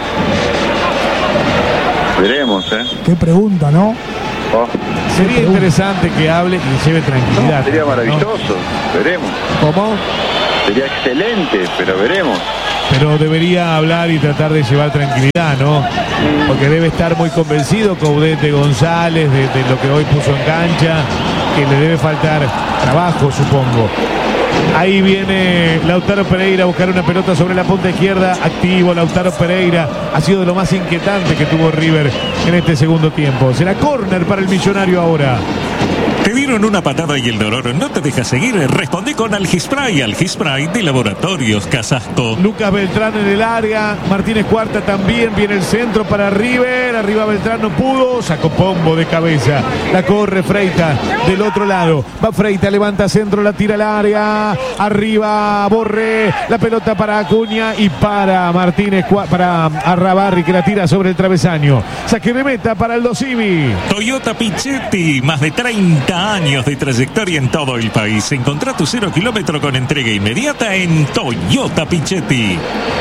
Speaker 5: Veremos, ¿eh?
Speaker 4: Qué pregunta, ¿no?
Speaker 5: Oh,
Speaker 3: Sería interesante que hable y lleve tranquilidad.
Speaker 5: sería
Speaker 3: ¿no?
Speaker 5: maravilloso, veremos.
Speaker 3: ¿Cómo?
Speaker 5: Sería excelente, pero veremos.
Speaker 3: Pero debería hablar y tratar de llevar tranquilidad, ¿no? Porque debe estar muy convencido Coudet de González, de lo que hoy puso en cancha, que le debe faltar trabajo, supongo. Ahí viene Lautaro Pereira a buscar una pelota sobre la punta izquierda. Activo Lautaro Pereira. Ha sido de lo más inquietante que tuvo River en este segundo tiempo. Será córner para el Millonario ahora.
Speaker 6: Te dieron una patada y el dolor no te deja seguir. Respondí con Algispray. Algispray de Laboratorios Casasco.
Speaker 3: Lucas Beltrán en el área. Martínez Cuarta también. Viene el centro para River. Arriba Beltrán no pudo. Sacó Pombo de cabeza. La corre Freitas del otro lado. Va Freitas, levanta centro, la tira al área. Arriba Borré. La pelota para Acuña y para Martínez, para Arrabarri, que la tira sobre el travesaño. Saque de meta para Aldo Civi.
Speaker 6: Toyota Pichetti. Más de 30 años de trayectoria en todo el país. Encontrá tu 0 kilómetro con entrega inmediata en Toyota Pichetti.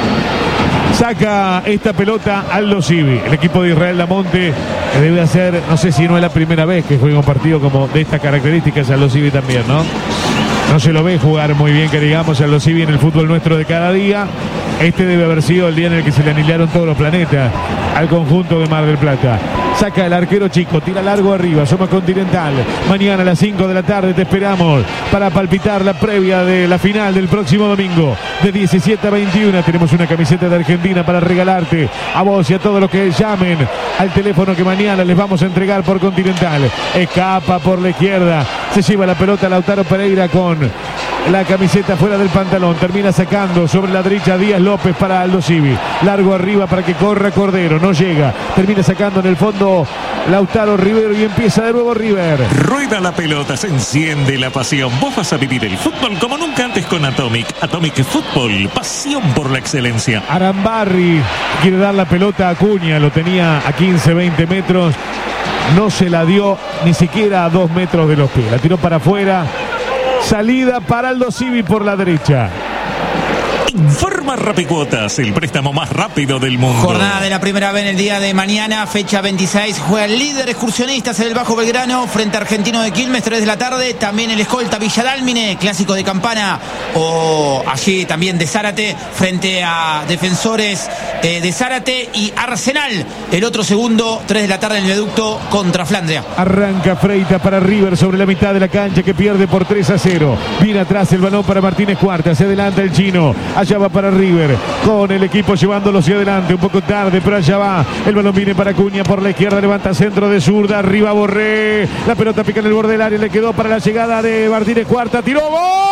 Speaker 3: Saca esta pelota Aldo Civi. El equipo de Israel Damonte debe hacer, no sé si no es la primera vez que juega un partido como de estas características. Aldo Civi también, ¿no? No se lo ve jugar muy bien, que digamos, Aldo Civi en el fútbol nuestro de cada día. Este debe haber sido el día en el que se le aniquilaron todos los planetas al conjunto de Mar del Plata. Saca el arquero Chico, tira largo arriba, Somos Continental. Mañana a las 5 de la tarde te esperamos para palpitar la previa de la final del próximo domingo. De 17 a 21 tenemos una camiseta de Argentina para regalarte a vos y a todos los que llamen al teléfono que mañana les vamos a entregar por Continental. Escapa por la izquierda, se lleva la pelota Lautaro Pereira con la camiseta fuera del pantalón. Termina sacando sobre la derecha Díaz López para Aldo Civi. Largo arriba para que corra Cordero. No llega. Termina sacando en el fondo Lautaro Rivero y empieza de nuevo River.
Speaker 6: Rueda la pelota, se enciende la pasión. Vos vas a vivir el fútbol como nunca antes con Atomic. Atomic Fútbol, pasión por la excelencia.
Speaker 3: Arambarri quiere dar la pelota a Acuña. Lo tenía a 15, 20 metros. No se la dio ni siquiera a 2 metros de los pies. La tiró para afuera. Salida para Aldo Civi por la derecha.
Speaker 6: Informa Rapicuotas, el préstamo más rápido del mundo.
Speaker 7: Jornada de la primera vez en el día de mañana, fecha 26. Juega el líder excursionistas en el Bajo Belgrano frente a Argentino de Quilmes, 3 de la tarde. También el escolta Villa Dálmine, clásico de Campana, o allí también de Zárate, frente a Defensores de Zárate y Arsenal. El otro segundo, 3 de la tarde en el Viaducto contra Flandria.
Speaker 3: Arranca Freitas para River sobre la mitad de la cancha, que pierde por 3-0. Viene atrás el balón para Martínez Cuarta. Se adelanta el chino. Allá va para River, con el equipo llevándolo hacia adelante, un poco tarde, pero allá va. El balón viene para Acuña por la izquierda, levanta centro de zurda, arriba Borré. La pelota pica en el borde del área, le quedó para la llegada de Martínez Cuarta. Tiró,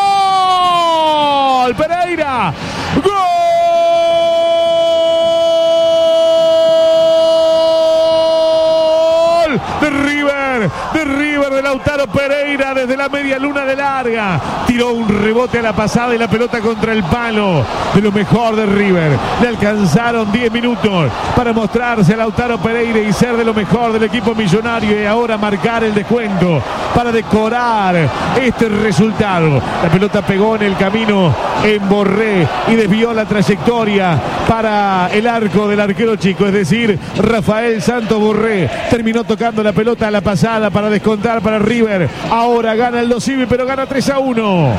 Speaker 3: ¡gol! Pereira, ¡gol! De River, de Lautaro Pereira desde la media luna de larga. Tiró un rebote a la pasada y la pelota contra el palo. De lo mejor de River. Le alcanzaron 10 minutos para mostrarse a Lautaro Pereira y ser de lo mejor del equipo millonario, y ahora marcar el descuento para decorar este resultado. La pelota pegó en el camino en Borré y desvió la trayectoria para el arco del arquero Chico, es decir, Rafael Santos Borré. Terminó tocando la pelota a la pasada para descontar para River. Ahora gana Aldo Civi, pero gana 3-1.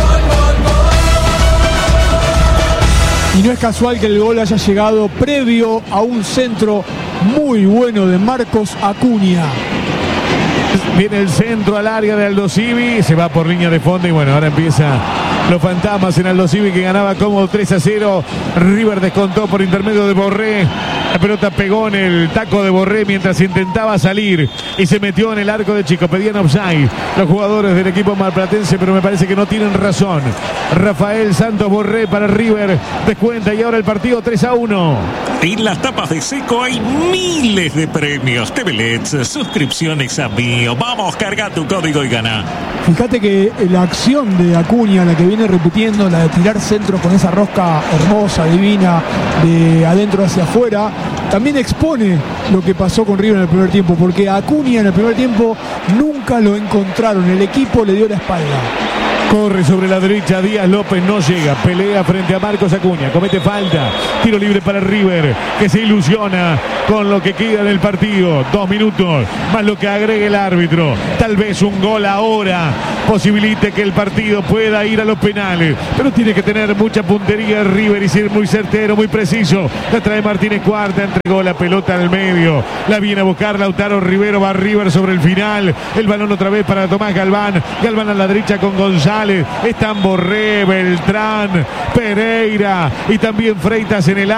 Speaker 4: Y no es casual que el gol haya llegado previo a un centro muy bueno de Marcos Acuña.
Speaker 3: Viene el centro al área de Aldo Civi, se va por línea de fondo y bueno, ahora empieza Los fantasmas en Aldo Civi, que ganaba cómodo 3-0. River descontó por intermedio de Borré. La pelota pegó en el taco de Borré mientras intentaba salir y se metió en el arco de Chico. Pedían offside los jugadores del equipo marplatense, pero me parece que no tienen razón. Rafael Santos Borré para River descuenta y ahora el partido 3-1.
Speaker 6: En las tapas de Seco hay miles de premios. TV LEDs, suscripciones a Mío. Vamos, carga tu código y gana.
Speaker 4: Fíjate que la acción de Acuña, la que viene repitiendo, la de tirar centro con esa rosca hermosa, divina, de adentro hacia afuera, también expone lo que pasó con River en el primer tiempo, porque a Acuña en el primer tiempo nunca lo encontraron, el equipo le dio la espalda.
Speaker 3: Corre sobre la derecha, Díaz López no llega, pelea frente a Marcos Acuña, comete falta, tiro libre para River, que se ilusiona con lo que queda del partido, 2 minutos, más lo que agregue el árbitro, tal vez un gol ahora posibilite que el partido pueda ir a los penales, pero tiene que tener mucha puntería River y ser muy certero, muy preciso. La trae Martínez Cuarta, entregó la pelota al medio, la viene a buscar Lautaro Rivero, va River sobre el final, el balón otra vez para Tomás Galván, Galván a la derecha con González, están Borré, Beltrán, Pereira y también Freitas en el